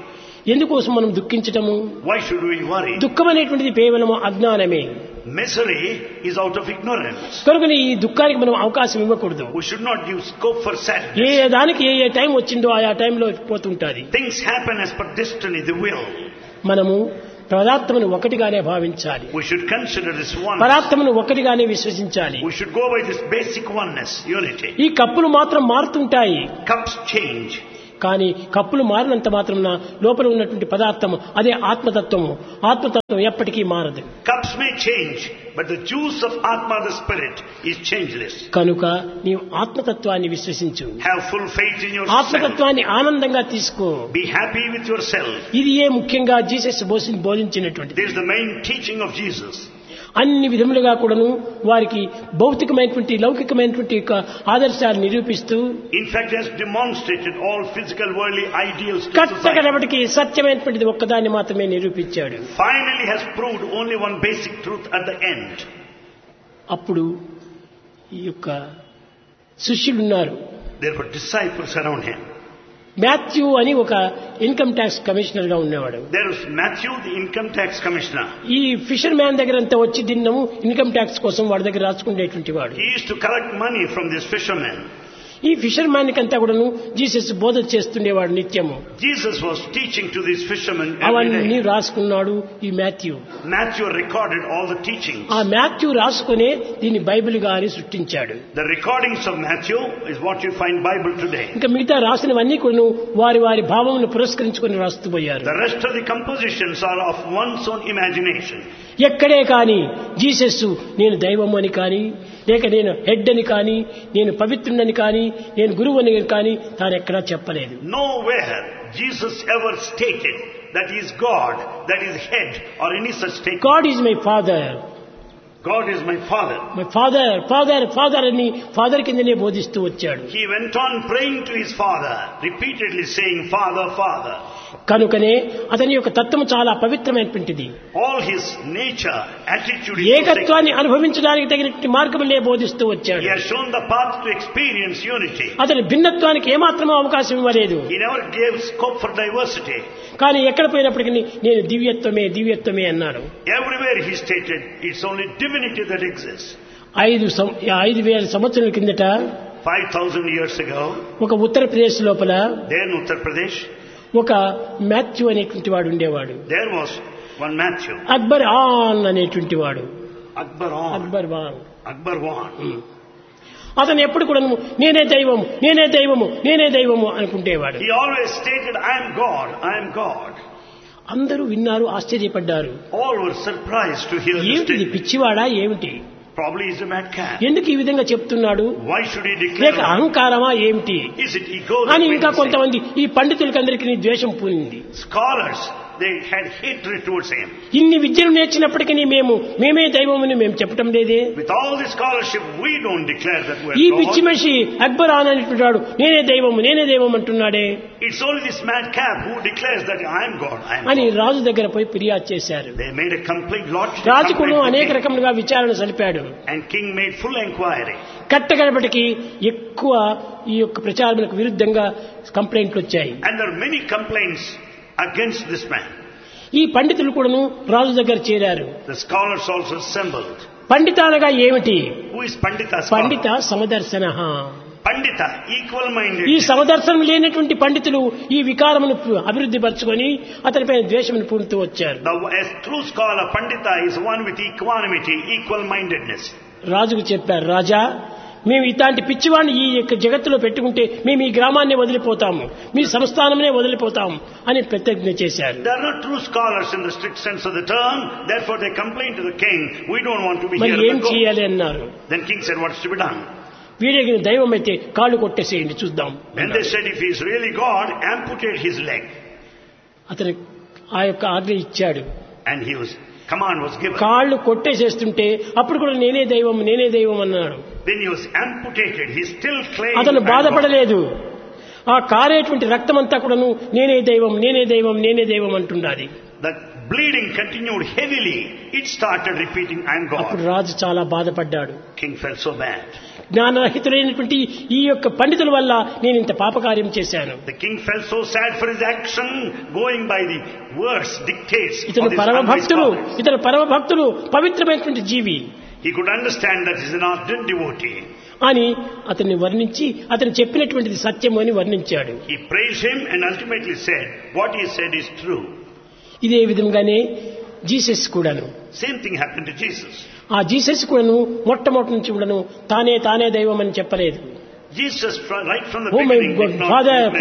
ఎందుకోసం మనం దుఃఖించటము? Why should we worry? దుఃఖం అనేటువంటిది కేవలం అజ్ఞానమే. Misery is out of ignorance. కనుక ఈ దుఃఖానికి మనం అవకాశం ఇవ్వకూడదు. We should not give scope for sadness. ఏ దానికి ఏ టైం వచ్చిందో ఆ టైంలో పోతుంటాది. Things happen as per destiny, the will. మనము పదార్థమును ఒకటిగానే భావించాలి. We should consider this oneness. పదార్థమును ఒకటిగానే విశ్వసించాలి. We should go by this basic oneness, unity. ఈ కప్పులు మాత్రం మారుతుంటాయి. Cups change. కానీ కప్పులు మారినంత మాత్రమున లోపల ఉన్నటువంటి పదార్థము అదే ఆత్మతత్వము. ఆత్మతత్వం ఎప్పటికీ మారదు. Cups may change, but the juice of Atma, the spirit, is changeless. కనుక నీవు ఆత్మతత్వాన్ని విశ్వసించు. Have full faith in yourself. ఆత్మతత్వాన్ని ఆనందంగా తీసుకో. Be happy with yourself. ఇది ఏ ముఖ్యంగా Jesus బోధించినటువంటిది. This is the main teaching of Jesus. అన్ని విధములుగా కూడాను వారికి భౌతికమైనటువంటి లౌకికమైనటువంటి ఆదర్శాలు నిరూపిస్తూ In fact, he has demonstrated all physical worldly ideals to society. కట్టకడపటికి సత్యమైనటువంటిది ఒక్కదాన్ని మాత్రమే నిరూపించాడు. Finally has proved only one basic truth at the end. అప్పుడు ఈ యొక్క శిష్యులు ఉన్నారు. There were disciples around him. Matthew అని ఒక ఇన్కమ్ ట్యాక్స్ కమిషనర్ గా ఉండేవాడు. There was Matthew, the income tax commissioner. ఈ ఫిషర్ మ్యాన్ దగ్గర అంతా వచ్చి దిన్నము ఇన్కమ్ ట్యాక్స్ కోసం వాడి దగ్గర రాసుకునేటువంటి వాడు. He used to collect money from this fisherman. ఈ ఫిషర్ మ్యాన్ కంతా కూడాను జీసస్ బోధ చేస్తుండేవాడు నిత్యము. Jesus was teaching to these fishermen every అవన్నీ day. రాసుకున్నాడు ఈ Matthew. Matthew recorded all the teachings. ఆ మాథ్యూ రాసుకునే దీన్ని బైబిల్ గా అని సృష్టించాడు. The recordings of Matthew is what you find Bible today. ఇంకా మిగతా రాసినవన్నీ కూడా వారి వారి భావమును పురస్కరించుకొని రాస్తూ పోయారు. The rest of the compositions are of one's own imagination. ఎక్కడే కానీ జీసస్ నేను దైవము అని కానీ లేక నేను హెడ్ అని కానీ నేను పవిత్రుడని కానీ నేను గురువు అని కానీ తాను ఎక్కడా చెప్పలేదు. Nowhere Jesus ever stated that he is God, that he is head or any such statement. God is my father. God is my father. My father father father అని ఫాదర్ కిందనే బోధిస్తూ వచ్చాడు. He went on praying to his father, repeatedly saying, Father, Father. కనుకనే అతని యొక్క తత్వము చాలా పవిత్రమైనటువంటిది. All his nature, attitude is ఏకత్వాన్ని అనుభవించడానికి తగినటువంటి మార్గములే బోధిస్తూ వచ్చాడు. He has shown the path to experience unity. అతని భిన్నత్వానికి ఏమాత్రమూ అవకాశం ఇవ్వలేదు. He never gave scope for diversity. కానీ ఎక్కడ పోయినప్పటికీ నేను దివ్యత్వమే దివ్యత్వమే అన్నాడు. Everywhere he stated, it's only divinity that exists. 5,000 సంవత్సరాల కిందట 5,000 years ago, ఒక ఉత్తరప్రదేశ్ లోపల there in Uttar Pradesh, ఒక మాథ్యూ అనేటువంటి వాడు ఉండేవాడు. there was one Matthew. Akbar on అనేటువంటి వాడు. Akbar Wan. అతను ఎప్పుడు కూడా నేనే దైవము నేనే దైవము నేనే దైవము అనుకుంటేవాడు. He always stated, I am God, I am God. అందరూ విన్నారు, ఆశ్చర్యపడ్డారు. All were surprised to hear this ఏమిటి statement. పిచ్చివాడా ఏమిటి? Probably he's a madcap. ఎందుకు ఈ విధంగా చెప్తున్నాడు? Why should he లేక declare? అహంకారమా ఏమిటి Is it ego? అని that ఇంకా made him say? కొంతమంది ఈ పండితులకందరికీ ద్వేషం పూనింది. Scholars, they had hatred towards him. ఇన్ని విద్యలు నేర్చినప్పటికీ మేమే దైవమని మేము చెప్పటం లేదే. With all the scholarship, we don't declare that we ఈ are పిచ్చి God. మనిషి అక్బర్ ఆన్ అనేటువంటి నేనే దైవం అంటున్నాడే It's only this madcap who declares that I am God, I am అని God. రాజు దగ్గర పోయి ఫిర్యాదు చేశారు. They made a complaint, Lord. రాజు కూడా అనేక రకములుగా విచారణ సలిపాడు. And king made full inquiry. కట్టగడపటికి ఎక్కువ ఈ యొక్క ప్రచారములకు విరుద్ధంగా కంప్లైంట్లు వచ్చాయి. And there are many complaints against this man. ఈ పండితులు కూడాను రాజు దగ్గర చేరారు. The scholars also assembled. పండిత అనగా ఏమిటి? Who is Pandita? Pandit సమదర్శన. Pandita, equal-minded. ఈ సమదర్శనం లేనటువంటి పండితులు ఈ వికారమును అభివృద్ధి పరచుకొని అతనిపై ద్వేషమును పూనుతూ వచ్చారు. A true scholar, Pandita, is one with equanimity, equal-mindedness. రాజుకు చెప్పారు, రాజా మేము ఇలాంటి పిచ్చివాడిని ఈ యొక్క జగత్తులో పెట్టుకుంటే మేము ఈ గ్రామాన్ని వదిలిపోతాము, మీ సంస్థానమే వదిలిపోతాము అని ప్రతిజ్ఞ చేశారు. They are not true scholars in the strict sense of the term. Therefore, they complained to the king, we don't want to be మరి here. ఏం చేయాలి అన్నారు. Then king said, what's to be done? వీడికి దైవం అయితే కాళ్ళు కొట్టేసేయండి చూద్దాం. Then they said, if he is really God, amputate his leg. అతను ఆ యొక్క ఆజ్ఞ ఇచ్చాడు. And command was given. కాళ్ళు కొట్టేసేస్తుంటే అప్పుడు కూడా నేనే దైవం అన్నాడు. Then he was amputated. He still claimed. అతను బాధపడలేదు. ఆ కారేటువంటి రక్తమంతా కూడాను నేనే దైవం అంటున్నది. the bleeding continued heavily. It started repeating, I am God. అప్పుడు రాజు చాలా బాధపడ్డాడు. King felt so bad. జ్ఞానరహితులైనటువంటి ఈ యొక్క పండితుల వల్ల నేను ఇంత పాపకార్యం చేశాను. The king felt so sad for his action, going by the words, dictates of ఇతను his పరమ భక్తులు పవిత్రమైనటువంటి జీవి. He could understand that he is an ardent devotee. అని అతన్ని వర్ణించి అతను చెప్పినటువంటిది సత్యము అని వర్ణించాడు. He praised him and ultimately said, what he said is true. ఇదే విధంగానే జీసస్ కూడాను. Same thing happened to Jesus. ఆ జీసస్ కూడాను మొట్టమొదటి నుంచి కూడాను తానే దైవం అని చెప్పలేదు. Jesus, right from the beginning, did not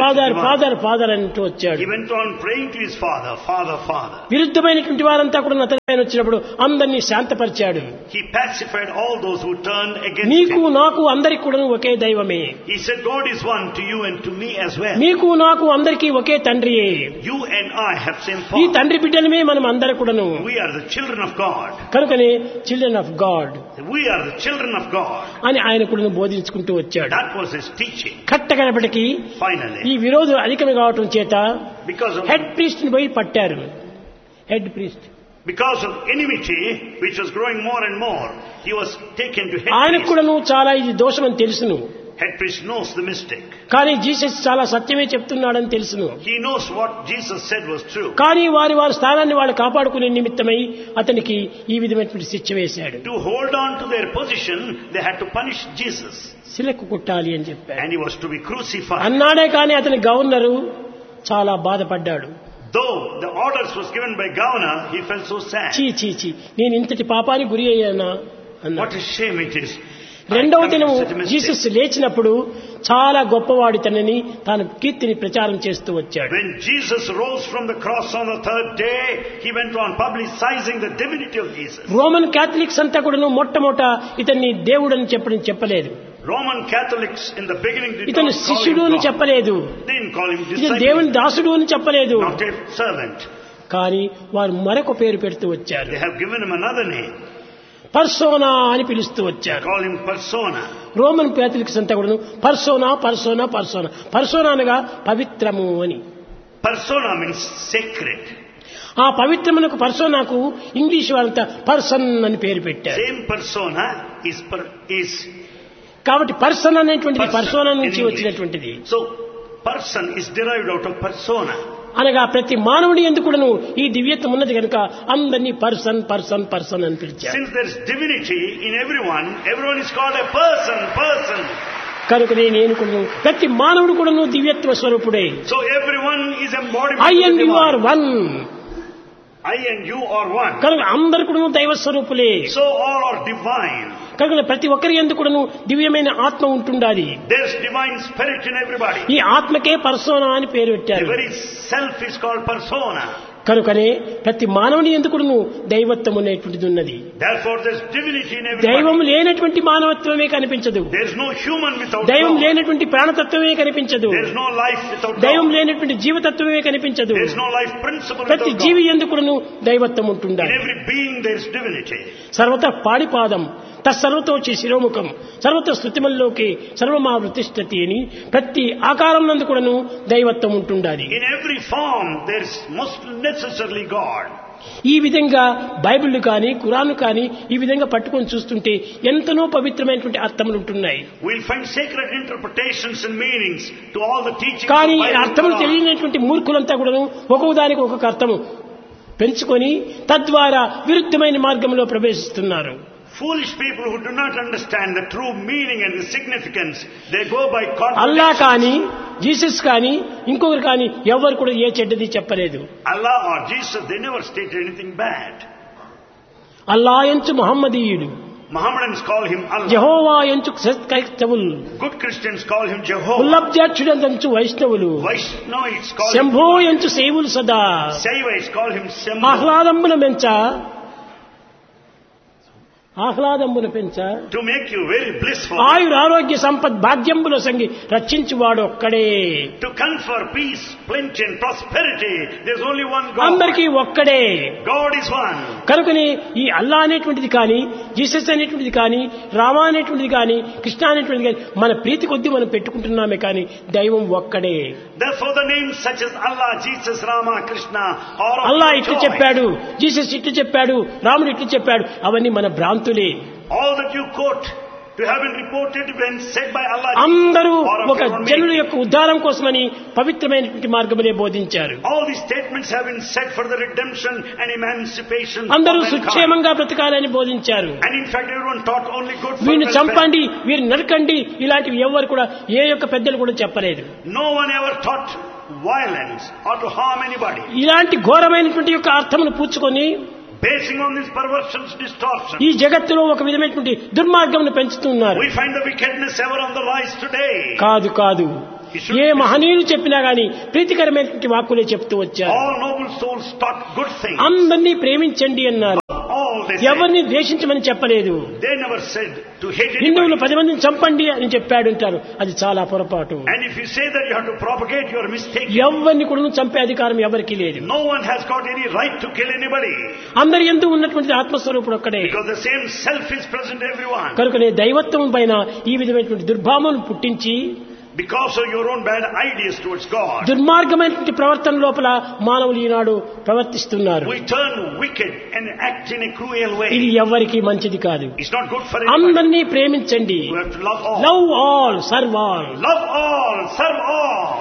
father అంటూ వచ్చాడు. He went on praying to his father, Father. విరుద్ధమైనటువంటి వారంతా కూడా అతని వచ్చినప్పుడు అందరినీ శాంతపరిచాడు. He pacified all those who turned against నీకు him. నాకు అందరికి కూడా ఒకే దైవమే. He said, God is one to you and to me as well. నీకు నాకు అందరికి ఒకే తండ్రియే. You and I have same ఈ father. తండ్రి బిడ్డలమే మనం అందరూ కూడాను. We are the children of God. కనుకనే children of God We are the children of God. అని ఆయన కూడా బోధించుకుంటూ వచ్చాడు. That was his teaching. కట్టకడపటికి Finally, ఈ విరోధం అధికం కావటం చేత because హెడ్ ప్రీస్ట్ ని పోయి పట్టారు. Head priest Because of enmity, which was growing more and more, he was taken to head ఆయనకు priest. కూడాను చాలా ఇది దోషమని తెలుసును. Head priest knows the mistake. కానీ జీసస్ చాలా సత్యమే చెప్తున్నాడని తెలుసును. He knows what Jesus said was true. కానీ వారి స్థానాన్ని వాళ్ళు కాపాడుకునే నిమిత్తమై అతనికి ఈ విధమైనటువంటి శిక్ష వేశాడు. To hold on to their position, they had to punish Jesus. శిలకు కుట్టాలి అని చెప్పాడు. And he was to be crucified. అన్నాడే కానీ అతని గవర్నరు చాలా బాధపడ్డాడు. Though the orders was given by governor, he felt so sad. చీ నేను ఇంతటి పాపానికి గురి అయ్యానా అన్నాడు. What a shame it is. రెండవ దినం జీసస్ లేచినప్పుడు చాలా గొప్పవాడితనని తాను కీర్తిని ప్రచారం చేస్తూ వచ్చాడు. When Jesus rose from the cross on the third day, he went on publicizing the divinity of Jesus. Roman Catholics అంతా కూడా మొట్టమొదట ఇతన్ని దేవుడని చెప్పలేదు. Roman Catholics in the beginning did ఇతను not call శిష్యుడు him అని God. చెప్పలేదు. They didn't call him ఇతను disciple, దేవుని దాసుడు అని చెప్పలేదు. not a servant. కానీ వారు మరొక పేరు పెడుతూ వచ్చారు. They have given him another name. Persona అని పిలుస్తూ They వచ్చారు. call him persona. Roman Catholics అంతా కూడా పర్సోనా అనగా పవిత్రము అని. Persona means sacred. ఆ పవిత్రమునకు పర్సోనాకు ఇంగ్లీష్ వాళ్ళంతా పర్సన్ అని పేరు పెట్టారు. Same persona is కాబట్టి పర్సన్ అనేటువంటిది person పర్సోనా in నుంచి English. వచ్చినటువంటిది. So person is derived out of persona. అనగా ప్రతి మానవుడి ఎందుకు కూడాను ఈ దివ్యత్వం ఉన్నది కనుక అందరినీ పర్సన్ అని పిలిచారు. Since there is divinity in everyone is called a person. కనుక నేను కూడా ప్రతి మానవుడు కూడాను దివ్యత్వ స్వరూపుడే. So everyone is embodiment I of the and you are divine. One. I and you are one. కనుక అందరు కూడాను దైవ స్వరూపులే. So all are divine. కనుక ప్రతి ఒక్కరి ఎందుకు కూడాను దివ్యమైన ఆత్మ ఉంటుండాలి. There is divine spirit in everybody. ఈ ఆత్మకే పర్సోనా అని పేరు The పెట్టారు. very self is called persona. కనుకనే ప్రతి మానవుని ఎందుకు కూడాను దైవత్వం అనేటువంటిది ఉన్నది. Therefore there is divinity in దైవం everybody. లేనటువంటి మానవత్వమే కనిపించదు. There is no human without దైవం God. లేనటువంటి ప్రాణతత్వమే కనిపించదు. There is no life without దైవం God. లేనటువంటి జీవతత్వమే కనిపించదు. There is no life principle ప్రతి without జీవి God. ఎందుకు కూడాను దైవత్వం In ఉంటుండాలి. every being there is divinity. సర్వత పాడిపాదం తత్సర్వతోచి శిరోముఖం సర్వత స్థుతిమల్లోకి సర్వమావృతిష్టతి అని ప్రతి ఆకారం నందు కూడాను దైవత్వం ఉంటుండాలి. In every form there is most necessarily God. ఈ విధంగా బైబిల్ కానీ ఖురాన్ కానీ ఈ విధంగా పట్టుకొని చూస్తుంటే ఎంతనో పవిత్రమైనటువంటి అర్థములు ఉంటున్నాయి. We'll find sacred interpretations and meanings to all the teachings కానీ of Bible అర్థములు and Quran. తెలియనటువంటి మూర్ఖులంతా కూడాను ఒక్కొక్క దానికి ఒక్కొక్క అర్థము పెంచుకొని తద్వారా విరుద్ధమైన మార్గంలో ప్రవేశిస్తున్నారు. Foolish people who do not understand the true meaning and the significance, they go by Allah contradictions. కానీ జీసస్ కానీ ఇంకొకరు కానీ ఎవరు కూడా ఏ చెడ్డది చెప్పలేదు. Allah or Jesus, they never stated anything bad. Allah ఎంచు మహమ్మదీయుడు, Mohammedans call him Allah. యెహోవా ఎంచు క్రైస్తవులు, Good Christians call him Jehovah. ఉల్లబ్జాక్షుడంచు వైష్ణవులు, Vaishnavites call శంభో him ఎంచు సేవులు సదా, Saivites call him Sambhu. ఆహ్లాదంబున మెంచ ఆహ్లాదంబును పెంచ to make you very blissful, ఆయుర ఆరోగ్య సంపద్ భాగ్యంబుల సంగి రక్షించువాడు ఒక్కడే. to confer peace, plenty and prosperity. There's only one God. అందరికీ ఒక్కడే. God is one. కనుకని ఈ అల్లా అనేటువంటిది కానీ, జీసస్ అనేటువంటిది కానీ, రామ అనేటువంటిది కానీ, కృష్ణ అనేటువంటిది కానీ మన ప్రీతి కొద్దీ మనం పెట్టుకుంటున్నామే కానీ దైవం ఒక్కడే. Therefore the names such as Allah, Jesus, Rama, Krishna are of Allah your ఇట్లు choice. చెప్పాడు, జీసస్ ఇట్లు చెప్పాడు, రాముడు ఇట్లు చెప్పాడు, అవన్నీ మన భ్రాంతులే. All that you quote to have been reported when said by Allah, అందరూ or of ఒక your own జనుల making. యొక్క ఉద్ధారం కోసమని పవిత్రమైనటువంటి మార్గమునే బోధించారు. All these statements have been said for the redemption and emancipation of అందరూ mankind. సుక్షేమంగా బ్రతకాలని బోధించారు. And in fact everyone taught only good for వీరిని welfare. చంపండి, వీరిని నరకండి, ఇలాంటివి ఎవరు కూడా ఏ యొక్క పెద్దలు కూడా చెప్పలేదు. No one ever taught violence or to harm anybody. ఇలాంటి ఘోరమైనటువంటి యొక్క అర్థమును పూచుకొని Basing on these perversions, distortion, ఈ జగత్తులో ఒక విధమైనటువంటి దుర్మార్గమును పెంచుతున్నారు. we find the wickedness ever on the rise today. కాదు ఏ మహనీయులు చెప్పినా గాని ప్రీతికరమైనటువంటి వాక్కులే చెప్తూ వచ్చారు. All noble souls taught good things. అందరినీ ప్రేమించండి అన్నారు. All they said. ఎవరిని ద్వేషించమని చెప్పలేదు. They never said to hate హిందువులు anybody. 10 మందిని చంపండి అని చెప్పాడు అంటారు. అది చాలా పొరపాటు. And if you say that you have to propagate, you are mistaken. ఎవరిని కూడా చంపే అధికారం ఎవరికీ లేదు. No one has got any right to kill anybody. అందరి యందు ఉన్నటువంటి ఆత్మస్వరూపుడు ఒక్కడే. Because the same self is present in everyone. కనుకనే దైవత్వం పైన ఈ విధమైనటువంటి దుర్భావమును పుట్టించి Because of your own bad ideas towards God, దుర్మార్గమైనటువంటి ప్రవర్తన లోపల మానవులు ఈనాడు ప్రవర్తిస్తున్నారు. we turn wicked and act in a cruel ఇది way. ఎవరికి మంచిది కాదు. It's not good for anybody. అందరినీ ప్రేమించండి. You have to love all. Love all, serve all. Love all, serve all.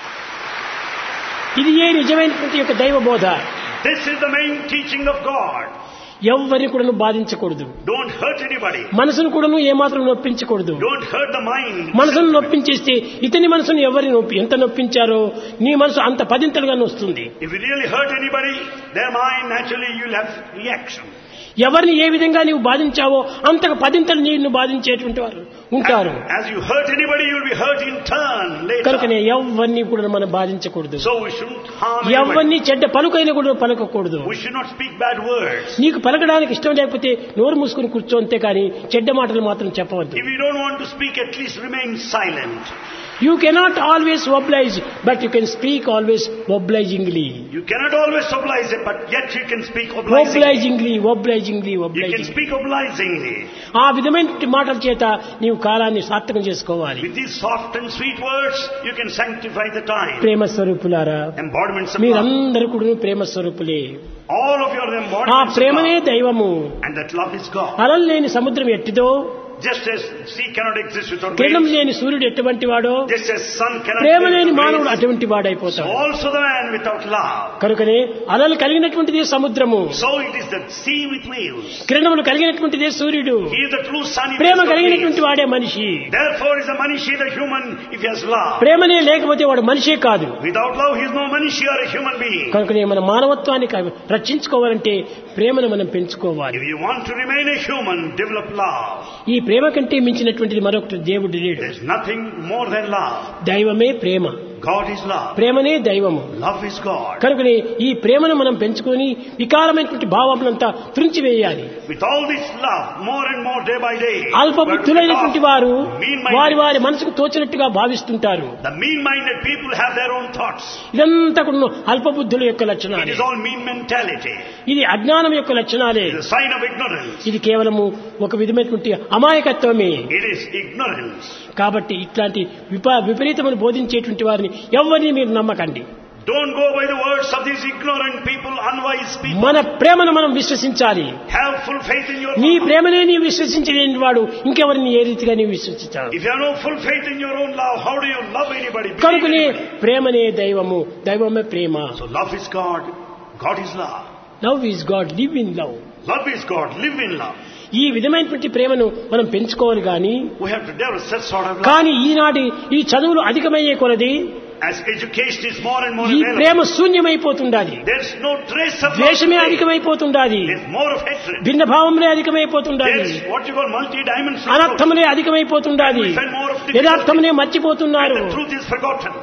ఇది ఏ నిజమైనటువంటి యొక్క దైవ బోధ. This is the main teaching of God. ఎవరిని కూడా బాధించకూడదు. Don't hurt anybody. మనసును కూడా ఏమాత్రం నొప్పించకూడదు. Don't hurt the mind. మనసును నొప్పించేస్తే ఇతని మనసును ఎంత నొప్పించారో నీ మనసు అంత పదింతలుగా వస్తుంది. If you really hurt anybody, their mind naturally you'll have reaction. ఎవరిని ఏ విధంగా నీవు బాధించావో అంతకు పదింతలు నిన్ను బాధించేటువంటి వారు ఉంటారు. As you hurt anybody, you'll be hurt in turn later. కనుకనే ఎవరిని కూడా మనం బాధించకూడదు. So we shouldn't harm anybody. ఎవరిని చెడ్డ పలుకైన కూడా పలకకూడదు. We should not speak bad words. నీకు పలకడానికి ఇష్టం లేకపోతే నోరు మూసుకుని కూర్చో అంతే కానీ చెడ్డ మాటలు మాత్రం చెప్పవద్దు. If you don't want to speak, at least remain silent. You cannot always oblige, but you can speak always obligingly. You cannot always oblige it, but yet you can speak obligingly. Obligingly. You can speak obligingly. ఆ విధమైన మాటల చేత నీవు కాలాన్ని సార్థకం చేసుకోవాలి. With these soft and sweet words, you can sanctify the time. ప్రేమ స్వరూపులారా, Embodiments of love. మీరందరూ కూడా ప్రేమ స్వరూపులే. All of you are the ఆ embodiments of ప్రేమనే love. దైవము. And that love is God. అలలు లేని సముద్రం ఎట్టిదో, Just as sea cannot exist without కిరణం waves, లేని సూర్యుడు ఎటువంటి వాడో, just as sun cannot ప్రేమ exist లేని without మానవుడు waves, అటువంటి so వాడైపోతాడు. also the man without love. కనుకనే అలలు కలిగినటువంటిదే సముద్రము, So it is the sea with waves. కిరణములు కలిగినటువంటిదే సూర్యుడు, He is the true sun. He Prema is the కలిగినటువంటి waves. వాడే మనిషి. Therefore is the manishi the human if he has love. ప్రేమనే లేకపోతే వాడు మనిషే కాదు. Without love he is no manishi or a human being. కనుకనే మన మానవత్వాన్ని రక్షించుకోవాలంటే ప్రేమను మనం పెంచుకోవాలి. If you want to remain a human, develop love. ఈ ప్రేమ కంటే మించినటువంటిది మరొకటి దేవుడు లేడు. There is nothing more than love. దైవమే ప్రేమ. God is love. ప్రేమనే దైవము. Love is God. కనుకనే ఈ ప్రేమను మనం పెంచుకొని వికారమైనటువంటి భావములంతా త్రుంచివేయాలి. With all this love, more and more day by day, అల్పబుద్ధులైనటువంటి వారు mean-minded. వారి మనసుకు తోచినట్టుగా భావిస్తుంటారు. The mean-minded people have their own thoughts. ఇదంతా కూడా అల్పబుద్ధుల యొక్క It లక్షణాలు. is all mean mentality. ఇది అజ్ఞానం యొక్క లక్షణాలే. It is a sign of ignorance. ఇది కేవలము ఒక విధమైనటువంటి అమాయకత్వమే. It is ignorance. కాబట్టి ఇట్లాంటి విపరీతమును బోధించేటువంటి వారిని ఎవరిని మీరు నమ్మకండి. Don't go by the words of these ignorant people, unwise people. మన ప్రేమను మనం విశ్వసించాలి. Have full faith in your నీ love. ప్రేమనే నీవు విశ్వసించలేని వాడు ఇంకెవరిని ఏ రీతిగా నీవు విశ్వసించాలి. If you have no full faith in your own love, how do you love anybody? Believe కనుకనే anybody? ప్రేమనే దైవము, దైవమే ప్రేమ. So love is God. God is love. Love is God, live in love. Love is God. Live in love. ఈ విధమైనటువంటి ప్రేమను మనం పెంచుకోవాలి గాని, We have to develop such sort of love. కానీ ఈనాటి ఈ చదువులు అధికమయ్యే కొలది As education is more and more ఈ available, Prema శూన్యమైపోతుండాలి. there's no trace of love ద్వేషమే today. అధికమైపోతుండాలి. There's more of hatred. భిన్న భావములే అధికమైపోతుండాలి. There's what you call multi-dimensional. అనర్థములే అధికమైపోతుండాలి. We find more of the యథార్థమునే మర్చిపోతున్నారు. And the truth is forgotten.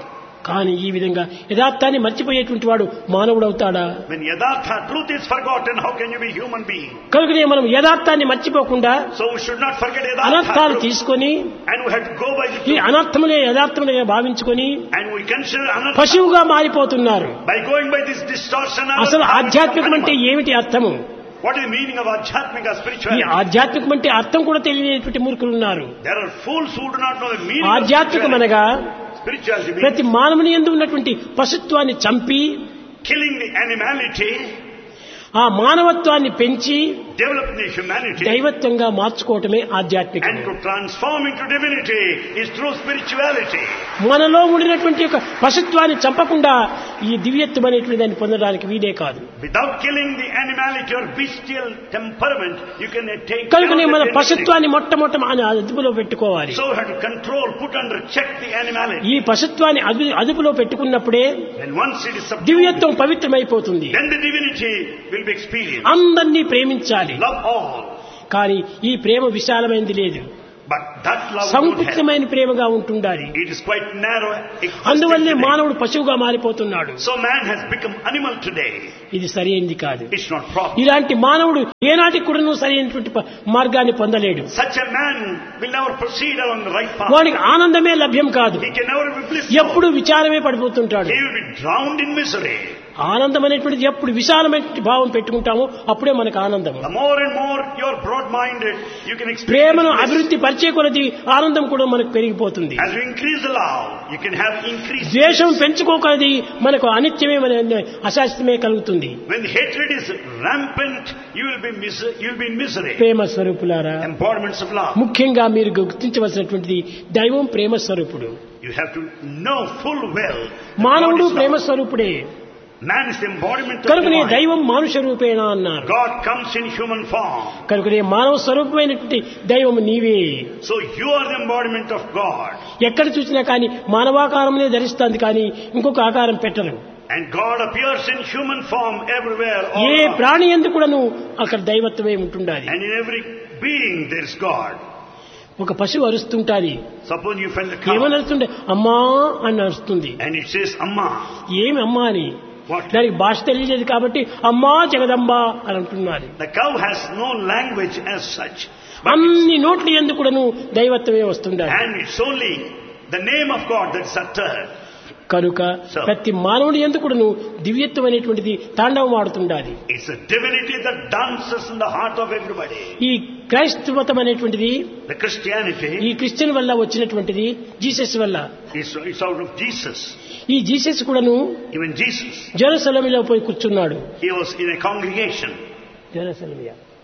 కానీ ఈ విధంగా యథార్థాన్ని మర్చిపోయేటువంటి వాడు మానవుడు అవుతాడా? When Yadhartha, truth is forgotten, how can you be human being? కనుకనే మనం యథార్థాన్ని మర్చిపోకుండా So we should not forget అనర్థాలు Yadhartha. తీసుకొని And we have to go by the ఈ truth. అనర్థములే యథార్థములుగా భావించుకొని And we consider Anartha. పశువుగా మారిపోతున్నారు. By going by this distortion, అసలు ఆధ్యాత్మికం అంటే ఏమిటి అర్థము? what is the meaning of Adhyatmika ఈ spirituality? ఆధ్యాత్మికం అంటే అర్థం కూడా తెలియనటువంటి మూర్ఖులు ఉన్నారు. There are fools who do not know the meaning of ఆధ్యాత్మికం spirituality. అనగా Spirituality means ప్రతి మానవుని యందు ఉన్నటువంటి పశుత్వాన్ని చంపి killing the animality, ఆ మానవత్వాన్ని పెంచి developing the humanity, దైవత్వంగా మార్చుకోవటమే ఆధ్యాత్మికం. and to transform into divinity is through spirituality. మనలో ఉండినటువంటి యొక్క పశుత్వాన్ని చంపకుండా ఈ దివ్యత్వం అనేటువంటి దాన్ని పొందడానికి వీలే కాదు. Without killing the animality or bestial temperament, you can take కనుకనే మన care of the పశుత్వాన్ని మొట్టమొదట మన అదుపులో పెట్టుకోవాలి. So we have to control, put under check the animality. ఈ పశుత్వాన్ని అదుపులో పెట్టుకున్నప్పుడే And once it is subdued, దివ్యత్వం పవిత్రమైపోతుంది. then the divinity will be experienced. అందరినీ ప్రేమించాలి. Love all. కానీ ఈ ప్రేమ విశాలమైనది లేదు, But that love don't have. సంకుచితమైన ప్రేమగా ఉంటుండాలి. It is quite narrow. అందువల్లే మానవుడు పశువుగా మారిపోతున్నాడు. So man has become animal today. ఇది సరైనది కాదు. It's not proper. ఇలాంటి మానవుడు ఏనాటికి కూడా సరైనటువంటి మార్గాన్ని పొందలేడు. Such a man will never proceed along the right path. వానికి ఆనందమే లభ్యం కాదు. He can never be blissful. ఎప్పుడు విచారమే పడిపోతుంటాడు. He will be drowned in misery. ఆనందం అనేటువంటిది ఎప్పుడు విశాలమైన భావం పెట్టుకుంటామో అప్పుడే మనకు ఆనందం. The more and more you are broad-minded, you can experience ప్రేమను bliss. అభివృద్ధి పరిచే కొలది ఆనందం కూడా మనకు పెరిగిపోతుంది. As you increase the love, you can have increased ద్వేషం bliss. పెంచుకోకలది మనకు అనిత్యమే అశాస్త్రమే కలుగుతుంది. When hatred is rampant, you will be in misery. ప్రేమ స్వరూపులారా, Embodiments of love. ముఖ్యంగా మీరు గుర్తించవలసినటువంటిది దైవం ప్రేమ స్వరూపుడు. You have to know full well. that మానవుడు God is ప్రేమ love. స్వరూపుడే. Man is the embodiment of కనుకనే divine. దైవం మానుష రూపేణ అన్నారు. God comes in human form. కనుకనే మానవ స్వరూపమైనటువంటి దైవం నీవే. So you are the embodiment of God. ఎక్కడ చూసినా కానీ మానవాకారమే ధరిస్తుంది, కానీ ఇంకొక ఆకారం పెట్టరు. And God appears in human form everywhere. A All around. ప్రాణి ఎందుకు కూడాను అక్కడ దైవత్వమే ఉంటుండాలి. And in every being there is God. ఒక పశువు అరుస్తుంటాది. Suppose you find the cow ఏమని అరుస్తుంటే అమ్మా అని అరుస్తుంది. and it says Amma. ఏమి అమ్మా అని What? దానికి భాష తెలియలేదు కాబట్టి అమ్మా జగదంబ అని అంటున్నారు. The cow has no language as such. But అన్ని నోట్ల ఎందుకు కూడాను దైవత్వమే వస్తుండాలి. and it's only the name of God that's uttered. కనుక ప్రతి మానవుడి ఎందుకు కూడాను దివ్యత్వం అనేటువంటిది తాండవం ఆడుతుండాలి. It's a divinity that dances in the heart of everybody. ఈ క్రైస్తవతం అనేటువంటిది The Christianity ఈ క్రిస్టియన్ వల్ల వచ్చినటువంటిది, జీసస్ వల్ల. is out of Jesus. ఈ జీసస్ కూడాను Even Jesus, జెరూసలేములో పోయి కూర్చున్నాడు. he was in a congregation. Jerusalem.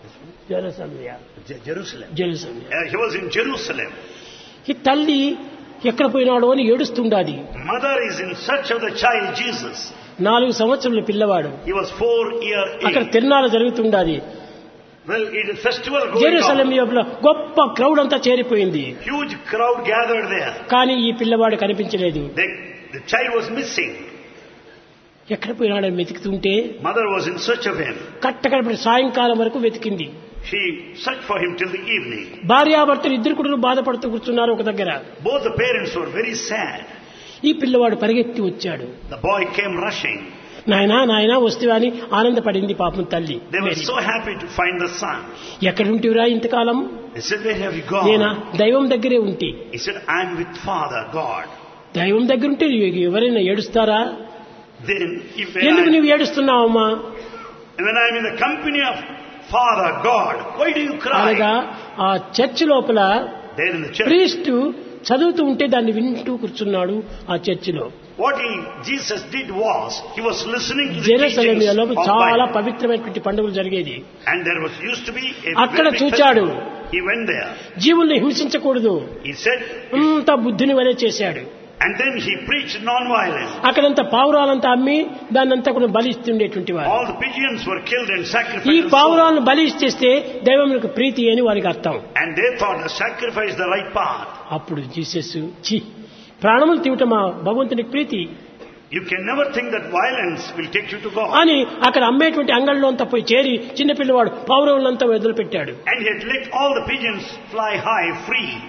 He was in Jerusalem. ఈ తల్లి ఎక్కడ పోయినాడో అని ఏడుస్తుండాది. Mother is in search of the child Jesus. 4 సంవత్సరాల పిల్లవాడు. He was 4 years అక్కడ old. తిరునాళ్ళ జరుగుతుండాది. Well, it is a festival going Jerusalem on. లోపల గొప్ప క్రౌడ్ అంతా చేరిపోయింది. Huge crowd gathered there. కానీ ఈ పిల్లవాడు కనిపించలేదు. The child was missing. ఎక్కడ పోయినాడని వెతుకుతుంటే Mother was in search of him. కట్టకడపడి సాయంకాలం వరకు వెతికింది. She searched for him till the evening. భార్యాభర్తలు ఇద్దరు కూడా బాధపడుతూ కూర్చున్నారు ఒక దగ్గర. Both the parents were very sad. ఈ పిల్లవాడు పరిగెత్తి వచ్చాడు. The boy came rushing. నాయనా వస్తువా అని ఆనందపడింది పాపం తల్లి. They were so happy to find the son. ఎక్కడుంటివిరా ఇంతకాలం? They said, where have you నేనా gone? దైవం దగ్గరే ఉంటి. He said, I am with Father God. దైవం దగ్గర ఉంటే ఎవరైనా ఏడుస్తారా? Then, ఎందుకు నువ్వు ఏడుస్తున్నావమ్మా? when I am in the company of Father God, why do you అనగా cry? ఆ చర్చ్ లోపల There in the church. Priest చదువుతూ ఉంటే దాన్ని వింటూ కూర్చున్నాడు ఆ చర్చిలో. What Jesus did was, he was listening to the Jerusalem teachings లోపల of చాలా Bible. పవిత్రమైనటువంటి పండుగలు జరిగేది. And there used to be a అక్కడ very big చూచాడు. festival. He went there. జీవుల్ని హింసించకూడదు, He said, అంత బుద్ధిని వలె చేశాడు. and then he preached non-violence. అక్కడంతా పావురాలంతా అమ్మి దాన్నంతా కూడా బలి ఇస్తుండేటువంటి వారు. All the pigeons were killed and ఈ sacrificed. and sold. పావురాలను బలి ఇచ్చేస్తే దైవములకు ప్రీతి అని వారికి అర్థం. And they thought the sacrifice the right path. అప్పుడు జీసస్ ప్రాణములు తీవటమా భగవంతునికి ప్రీతి You can never think that violence will take you to God. అని అక్కడ అమ్మేటువంటి అంగళ్ళలో అంతా పోయి చేరి చిన్నపిల్లవాడు పావురములంతా వదిలిపెట్టాడు. And he had let all the pigeons fly high, free.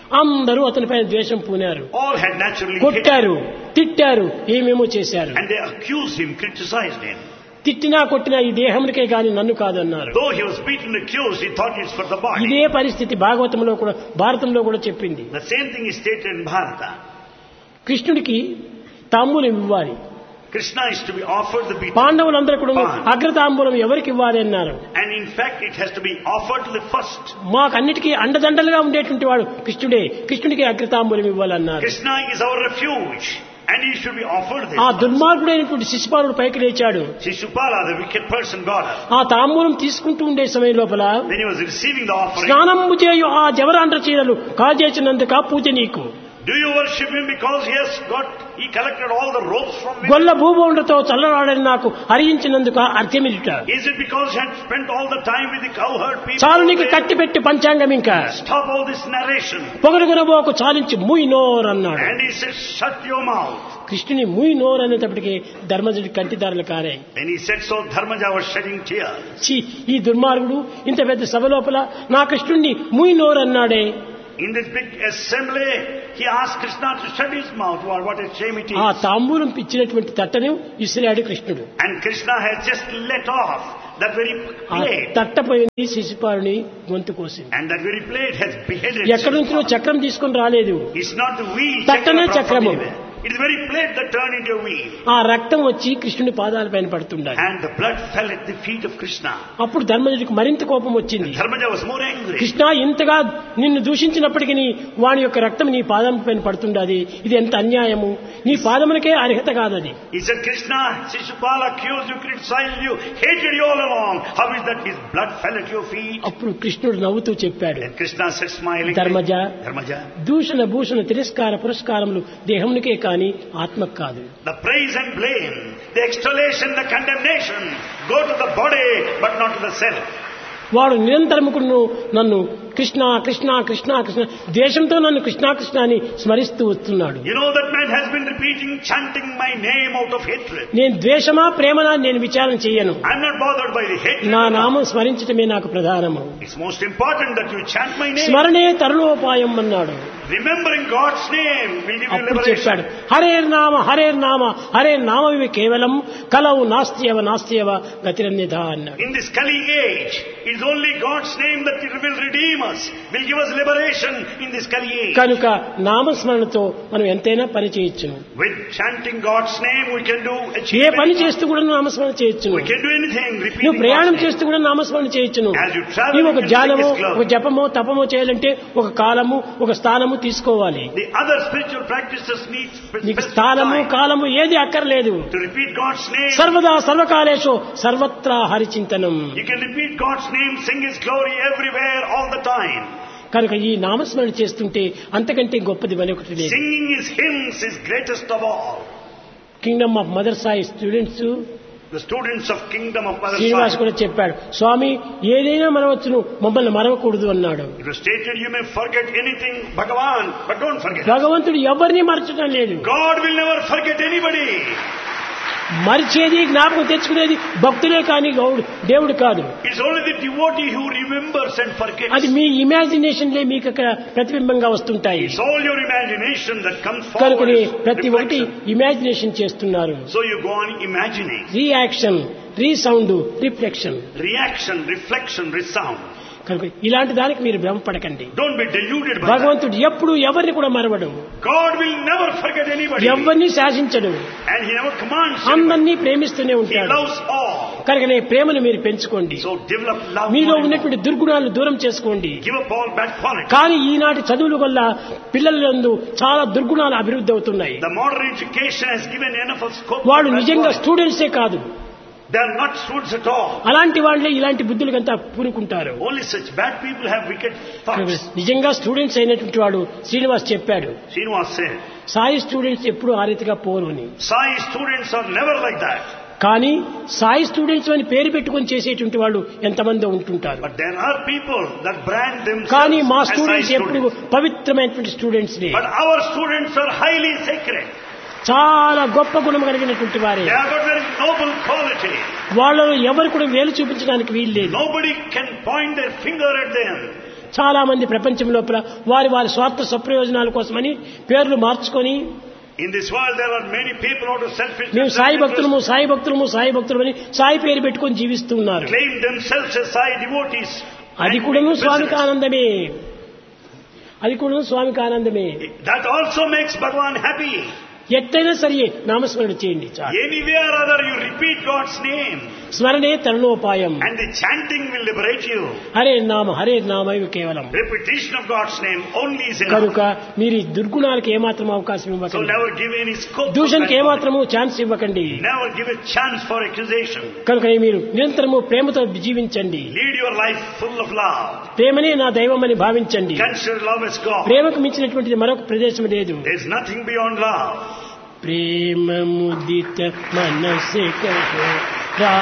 అందరూ అతనిపైన ద్వేషం పూనారు, All had naturally hated కొట్టారు, తిట్టారు, ఏమేమో చేశారు. and they accused him, criticized him. తిట్టినా కొట్టినా ఈ దేహమునికే గాని నన్ను కాదన్నారు. Though he was beaten, accused, he thought it's for the body. ఇదే పరిస్థితి భాగవతంలో కూడా, భారతంలో కూడా చెప్పింది. The same thing is stated in Bharata. కృష్ణుడికి తాంబూలం ఇవ్వాలి, Krishna is to be offered the beaten. పాండవులందరూ కూడా అగ్రతాంబూలం ఎవరికి ఇవ్వాలి అన్నారు. And in fact, it has to be offered to the first. మాకన్నిటికీ అండదండలుగా ఉండేటువంటి వాడు కృష్ణుడే, కృష్ణుడికి అగ్రతాంబూలం ఇవ్వాలన్నారు. Krishna is our refuge, and he should be offered this. ఆ దుర్మార్గుడైనటువంటి శిశుపాలుడు పైకి లేచాడు. Shishupala, the wicked person, got up. ఆ తాంబూలం తీసుకుంటూ ఉండే సమయం లోపల When he was receiving the offering, స్నానము చేయు ఆ జవరాండ్ర చీరలు కాజేసినందుక పూజ నీకు. do you worship him because he collected all the ropes from him? గొల్ల భూభౌండ్రతో చల్లరాడని నాకు హరించినందుక అర్థమిట. Is it because he had spent all the time with the cowherd people? చాలు నీకు కట్టి పెట్టి పంచాంగం ఇంకా Stop all this narration. పొగరుగునబోకు చాలించి ముయ్ నోర్ అన్నాడు. And he said, shut your mouth. కృష్ణుని ముయ్ నోర్ అనేటప్పటికి ధర్మజుడి కంటిదారులు కారాయి. When he said so, Dharmaja was shedding tears. ఛీ, ఈ దుర్మార్గుడు ఇంత పెద్ద సభ లోపల నా కృష్ణుణ్ణి ముయ్ నోర్ అన్నాడే. In this big assembly, he asked Krishna to shut his mouth. What a shame it ఆ is. తాంబూలం ఇచ్చినటువంటి తట్టను ఇసిరాడు కృష్ణుడు. And Krishna has just let off that very ఆ plate. తట్టపోయింది శిశుపాలుని గొంతు కోసింది. And that very plate has beheaded. ఎక్కడి నుంచో చక్రం తీసుకొని రాలేదు. It's not the wheel. తట్టనే Chakra brought from చక్రము. anywhere. It is the very plate that turned into a wheel. ఆ రక్తం వచ్చి కృష్ణుని పాదాలపైన పడుతుండాలి. And the blood fell at the feet of Krishna. అప్పుడు ధర్మజుడికి మరింత కోపం వచ్చింది. Dharmaja was more angry. Krishna ఇంతగా నిన్ను దూషించినప్పటికీ వాని యొక్క రక్తం నీ పాదం పైన పడుతుండాది, ఇది ఎంత అన్యాయము, నీ పాదములకే అర్హత కాదది. He said, Krishna, Shishupala accused you, criticized you, hated you all along. How is that his blood fell at your feet? అప్పుడు కృష్ణుడు నవ్వుతూ చెప్పాడు, And Krishna said, smiling, Dharmaja. Dharmaja, దూషణ భూషణ తిరస్కార పురస్కారములు దేహమునికే కాని ఆత్మకు కాదు. the praise and blame, the extolation, the condemnation go to the body but not to the self. వాడు నిరంతరము నన్ను కృష్ణ కృష్ణ కృష్ణ కృష్ణ ద్వేషంతో నన్ను కృష్ణ కృష్ణ అని స్మరిస్తూ వస్తున్నాడు. You know that man has been repeating, chanting my name out of hatred. నేను ద్వేషమా ప్రేమనా నేను విచారణ చెయ్యను. I'm not bothered by the hatred. నా నామం స్మరించటమే నాకు ప్రధానము. It's most important that you chant my name. స్మరణే తరుణోపాయం అన్నాడు. Remembering God's name will give you అప్పుడు చెప్పాడు, liberation. హరేర్నామ హరేర్నామ హరేర్నామవి కేవలం కలవు నాస్త్యవ నాస్త్యవ గతిరన్యథ అన్నాడు. In this Kali age, it is only God's name that will redeem us, will give us liberation in this Kali age. కనుక నామస్మరణతో మనం ఎంతైనా పని చేయొచ్చును. With chanting God's name, we can do A achieve పని anything. చేస్తూ కూడా నామస్మరణ చేయొచ్చును. We can do anything, నువ్వు repeating ప్రయాణం God's చేస్తూ name. కూడా నామస్మరణ చేయొచ్చును. As you travel, నీవు ఒక you can ధ్యానము, sing His glory. ఒక జపము, తపము చేయాలంటే ఒక కాలము, ఒక స్థానము తీసుకోవాలి. The other spiritual practices need నీకు specific స్థానము time కాలము ఏది అక్కర్లేదు. to repeat God's name. సర్వదా సర్వకాలేషు సర్వత్రా హరిచింతనం. You can repeat God's name, sing His glory everywhere, all the time. కనుక ఈ నామస్మరణ చేస్తుంటే అంతకంటే గొప్పది మరొకటి లేదు. Singing His hymns is greatest of all. Kingdom of mother Sai students The students of Kingdom of Mother Srinivas Sai. కూడా చెప్పాడు, స్వామి ఏదైనా మరవచ్చును, మమ్మల్ని మరవకూడదు అన్నాడు. It was stated, you may forget anything, Bhagavan, but don't forget. భగవంతుడు ఎవరిని మరచడం లేదు. God will never forget anybody. మరిచేది జ్ఞాపకం తెచ్చుకునేది భక్తులే కానీ దేవుడు కాదు. It's only the devotee who remembers and forgets. అది మీ ఇమాజినేషన్లే మీకు అక్కడ ప్రతిబింబంగా వస్తుంటాయి. It's all your imagination that comes forward. కనుకనే as ప్రతి ఒక్కటి reflection. ఇమాజినేషన్ చేస్తున్నారు. So you go on imagining. Reaction, resound, reflection. Reaction, reflection, resound. కనుక ఇలాంటి దానికి మీరు భ్రమపడకండి. Don't be deluded by that. భగవంతుడు ఎప్పుడు ఎవరిని కూడా మరవడు, God will never forget anybody. ఎవరిని శాసించడు, And He never commands anybody. అందరినీ ప్రేమిస్తూనే He ఉంటాడు. loves all. కనుకనే ప్రేమను మీరు పెంచుకోండి. So develop love. మీలో more and more. ఉన్నటువంటి దుర్గుణాలను దూరం చేసుకోండి. Give up all bad qualities. కానీ ఈనాటి చదువుల వల్ల పిల్లలందు చాలా దుర్గుణాలు అభివృద్ధి అవుతున్నాయి. The modern education has given enough of scope. వాళ్ళు for bad నిజంగా qualities. స్టూడెంట్సే కాదు, They are not students at all. అలాంటి వాళ్ళే ఇలాంటి బుద్ధులకంతా పూనుకుంటారు. Only such bad people have wicked thoughts. నిజంగా స్టూడెంట్స్ అయినటువంటి వాడు శ్రీనివాస్ చెప్పాడు, Srinivas said, సాయి స్టూడెంట్స్ ఎప్పుడు ఆ రీతిగా పోరు అని. Sai students are never like that. కానీ సాయి స్టూడెంట్స్ అని పేరు పెట్టుకొని చేసేటువంటి వాళ్ళు ఎంతమంది ఉంటుంటారు. But there are people that brand కానీ themselves మా as Sai స్టూడెంట్స్ ఎప్పుడు students. పవిత్రమైనటువంటి స్టూడెంట్స్ ని, But our students are highly sacred. చాలా గొప్ప గుణం కలిగినటువంటి వారే. They have got very noble quality. వాళ్ళలో ఎవరు కూడా వేలు చూపించడానికి వీలు లేదు. Nobody can point their finger at them. చాలా మంది ప్రపంచం లోపల వారి వారి స్వార్థ స్వప్రయోజనాల కోసమని పేర్లు మార్చుకొని In this world there are many people out of selfish మేము సాయి భక్తులము సాయి భక్తులము సాయి భక్తులమని సాయి పేరు పెట్టుకొని జీవిస్తూ ఉన్నారు. claim themselves as Sai devotees. అది కూడాను స్వామికి ఆనందమే. అది కూడాను స్వామికి ఆనందమే. That also makes Bhagavan happy. ఎట్టైనా సరే నామస్మరణ చేయండి చాలు. Anywhere or other you repeat God's name. స్మరణే తరుణోపాయం. And the chanting will liberate you. Hare నామైవ కేవలం. Repetition of God's name only is enough. కనుక మీరు ఈ దుర్గుణాలకు ఏమాత్రం అవకాశం So ఇవ్వకండి. never give any scope. దూషణకి ఏమాత్రము ఛాన్స్ ఇవ్వకండి. Never give a chance for accusation. కనుక మీరు నిరంతరము ప్రేమతో జీవించండి. Lead your life full of love. ప్రేమనే నా దైవం అని భావించండి. Consider love as God. ప్రేమకు మించినటువంటిది మరొక ప్రదేశం లేదు. There is nothing beyond love. ప్రేమ ముదిత మనసే కహో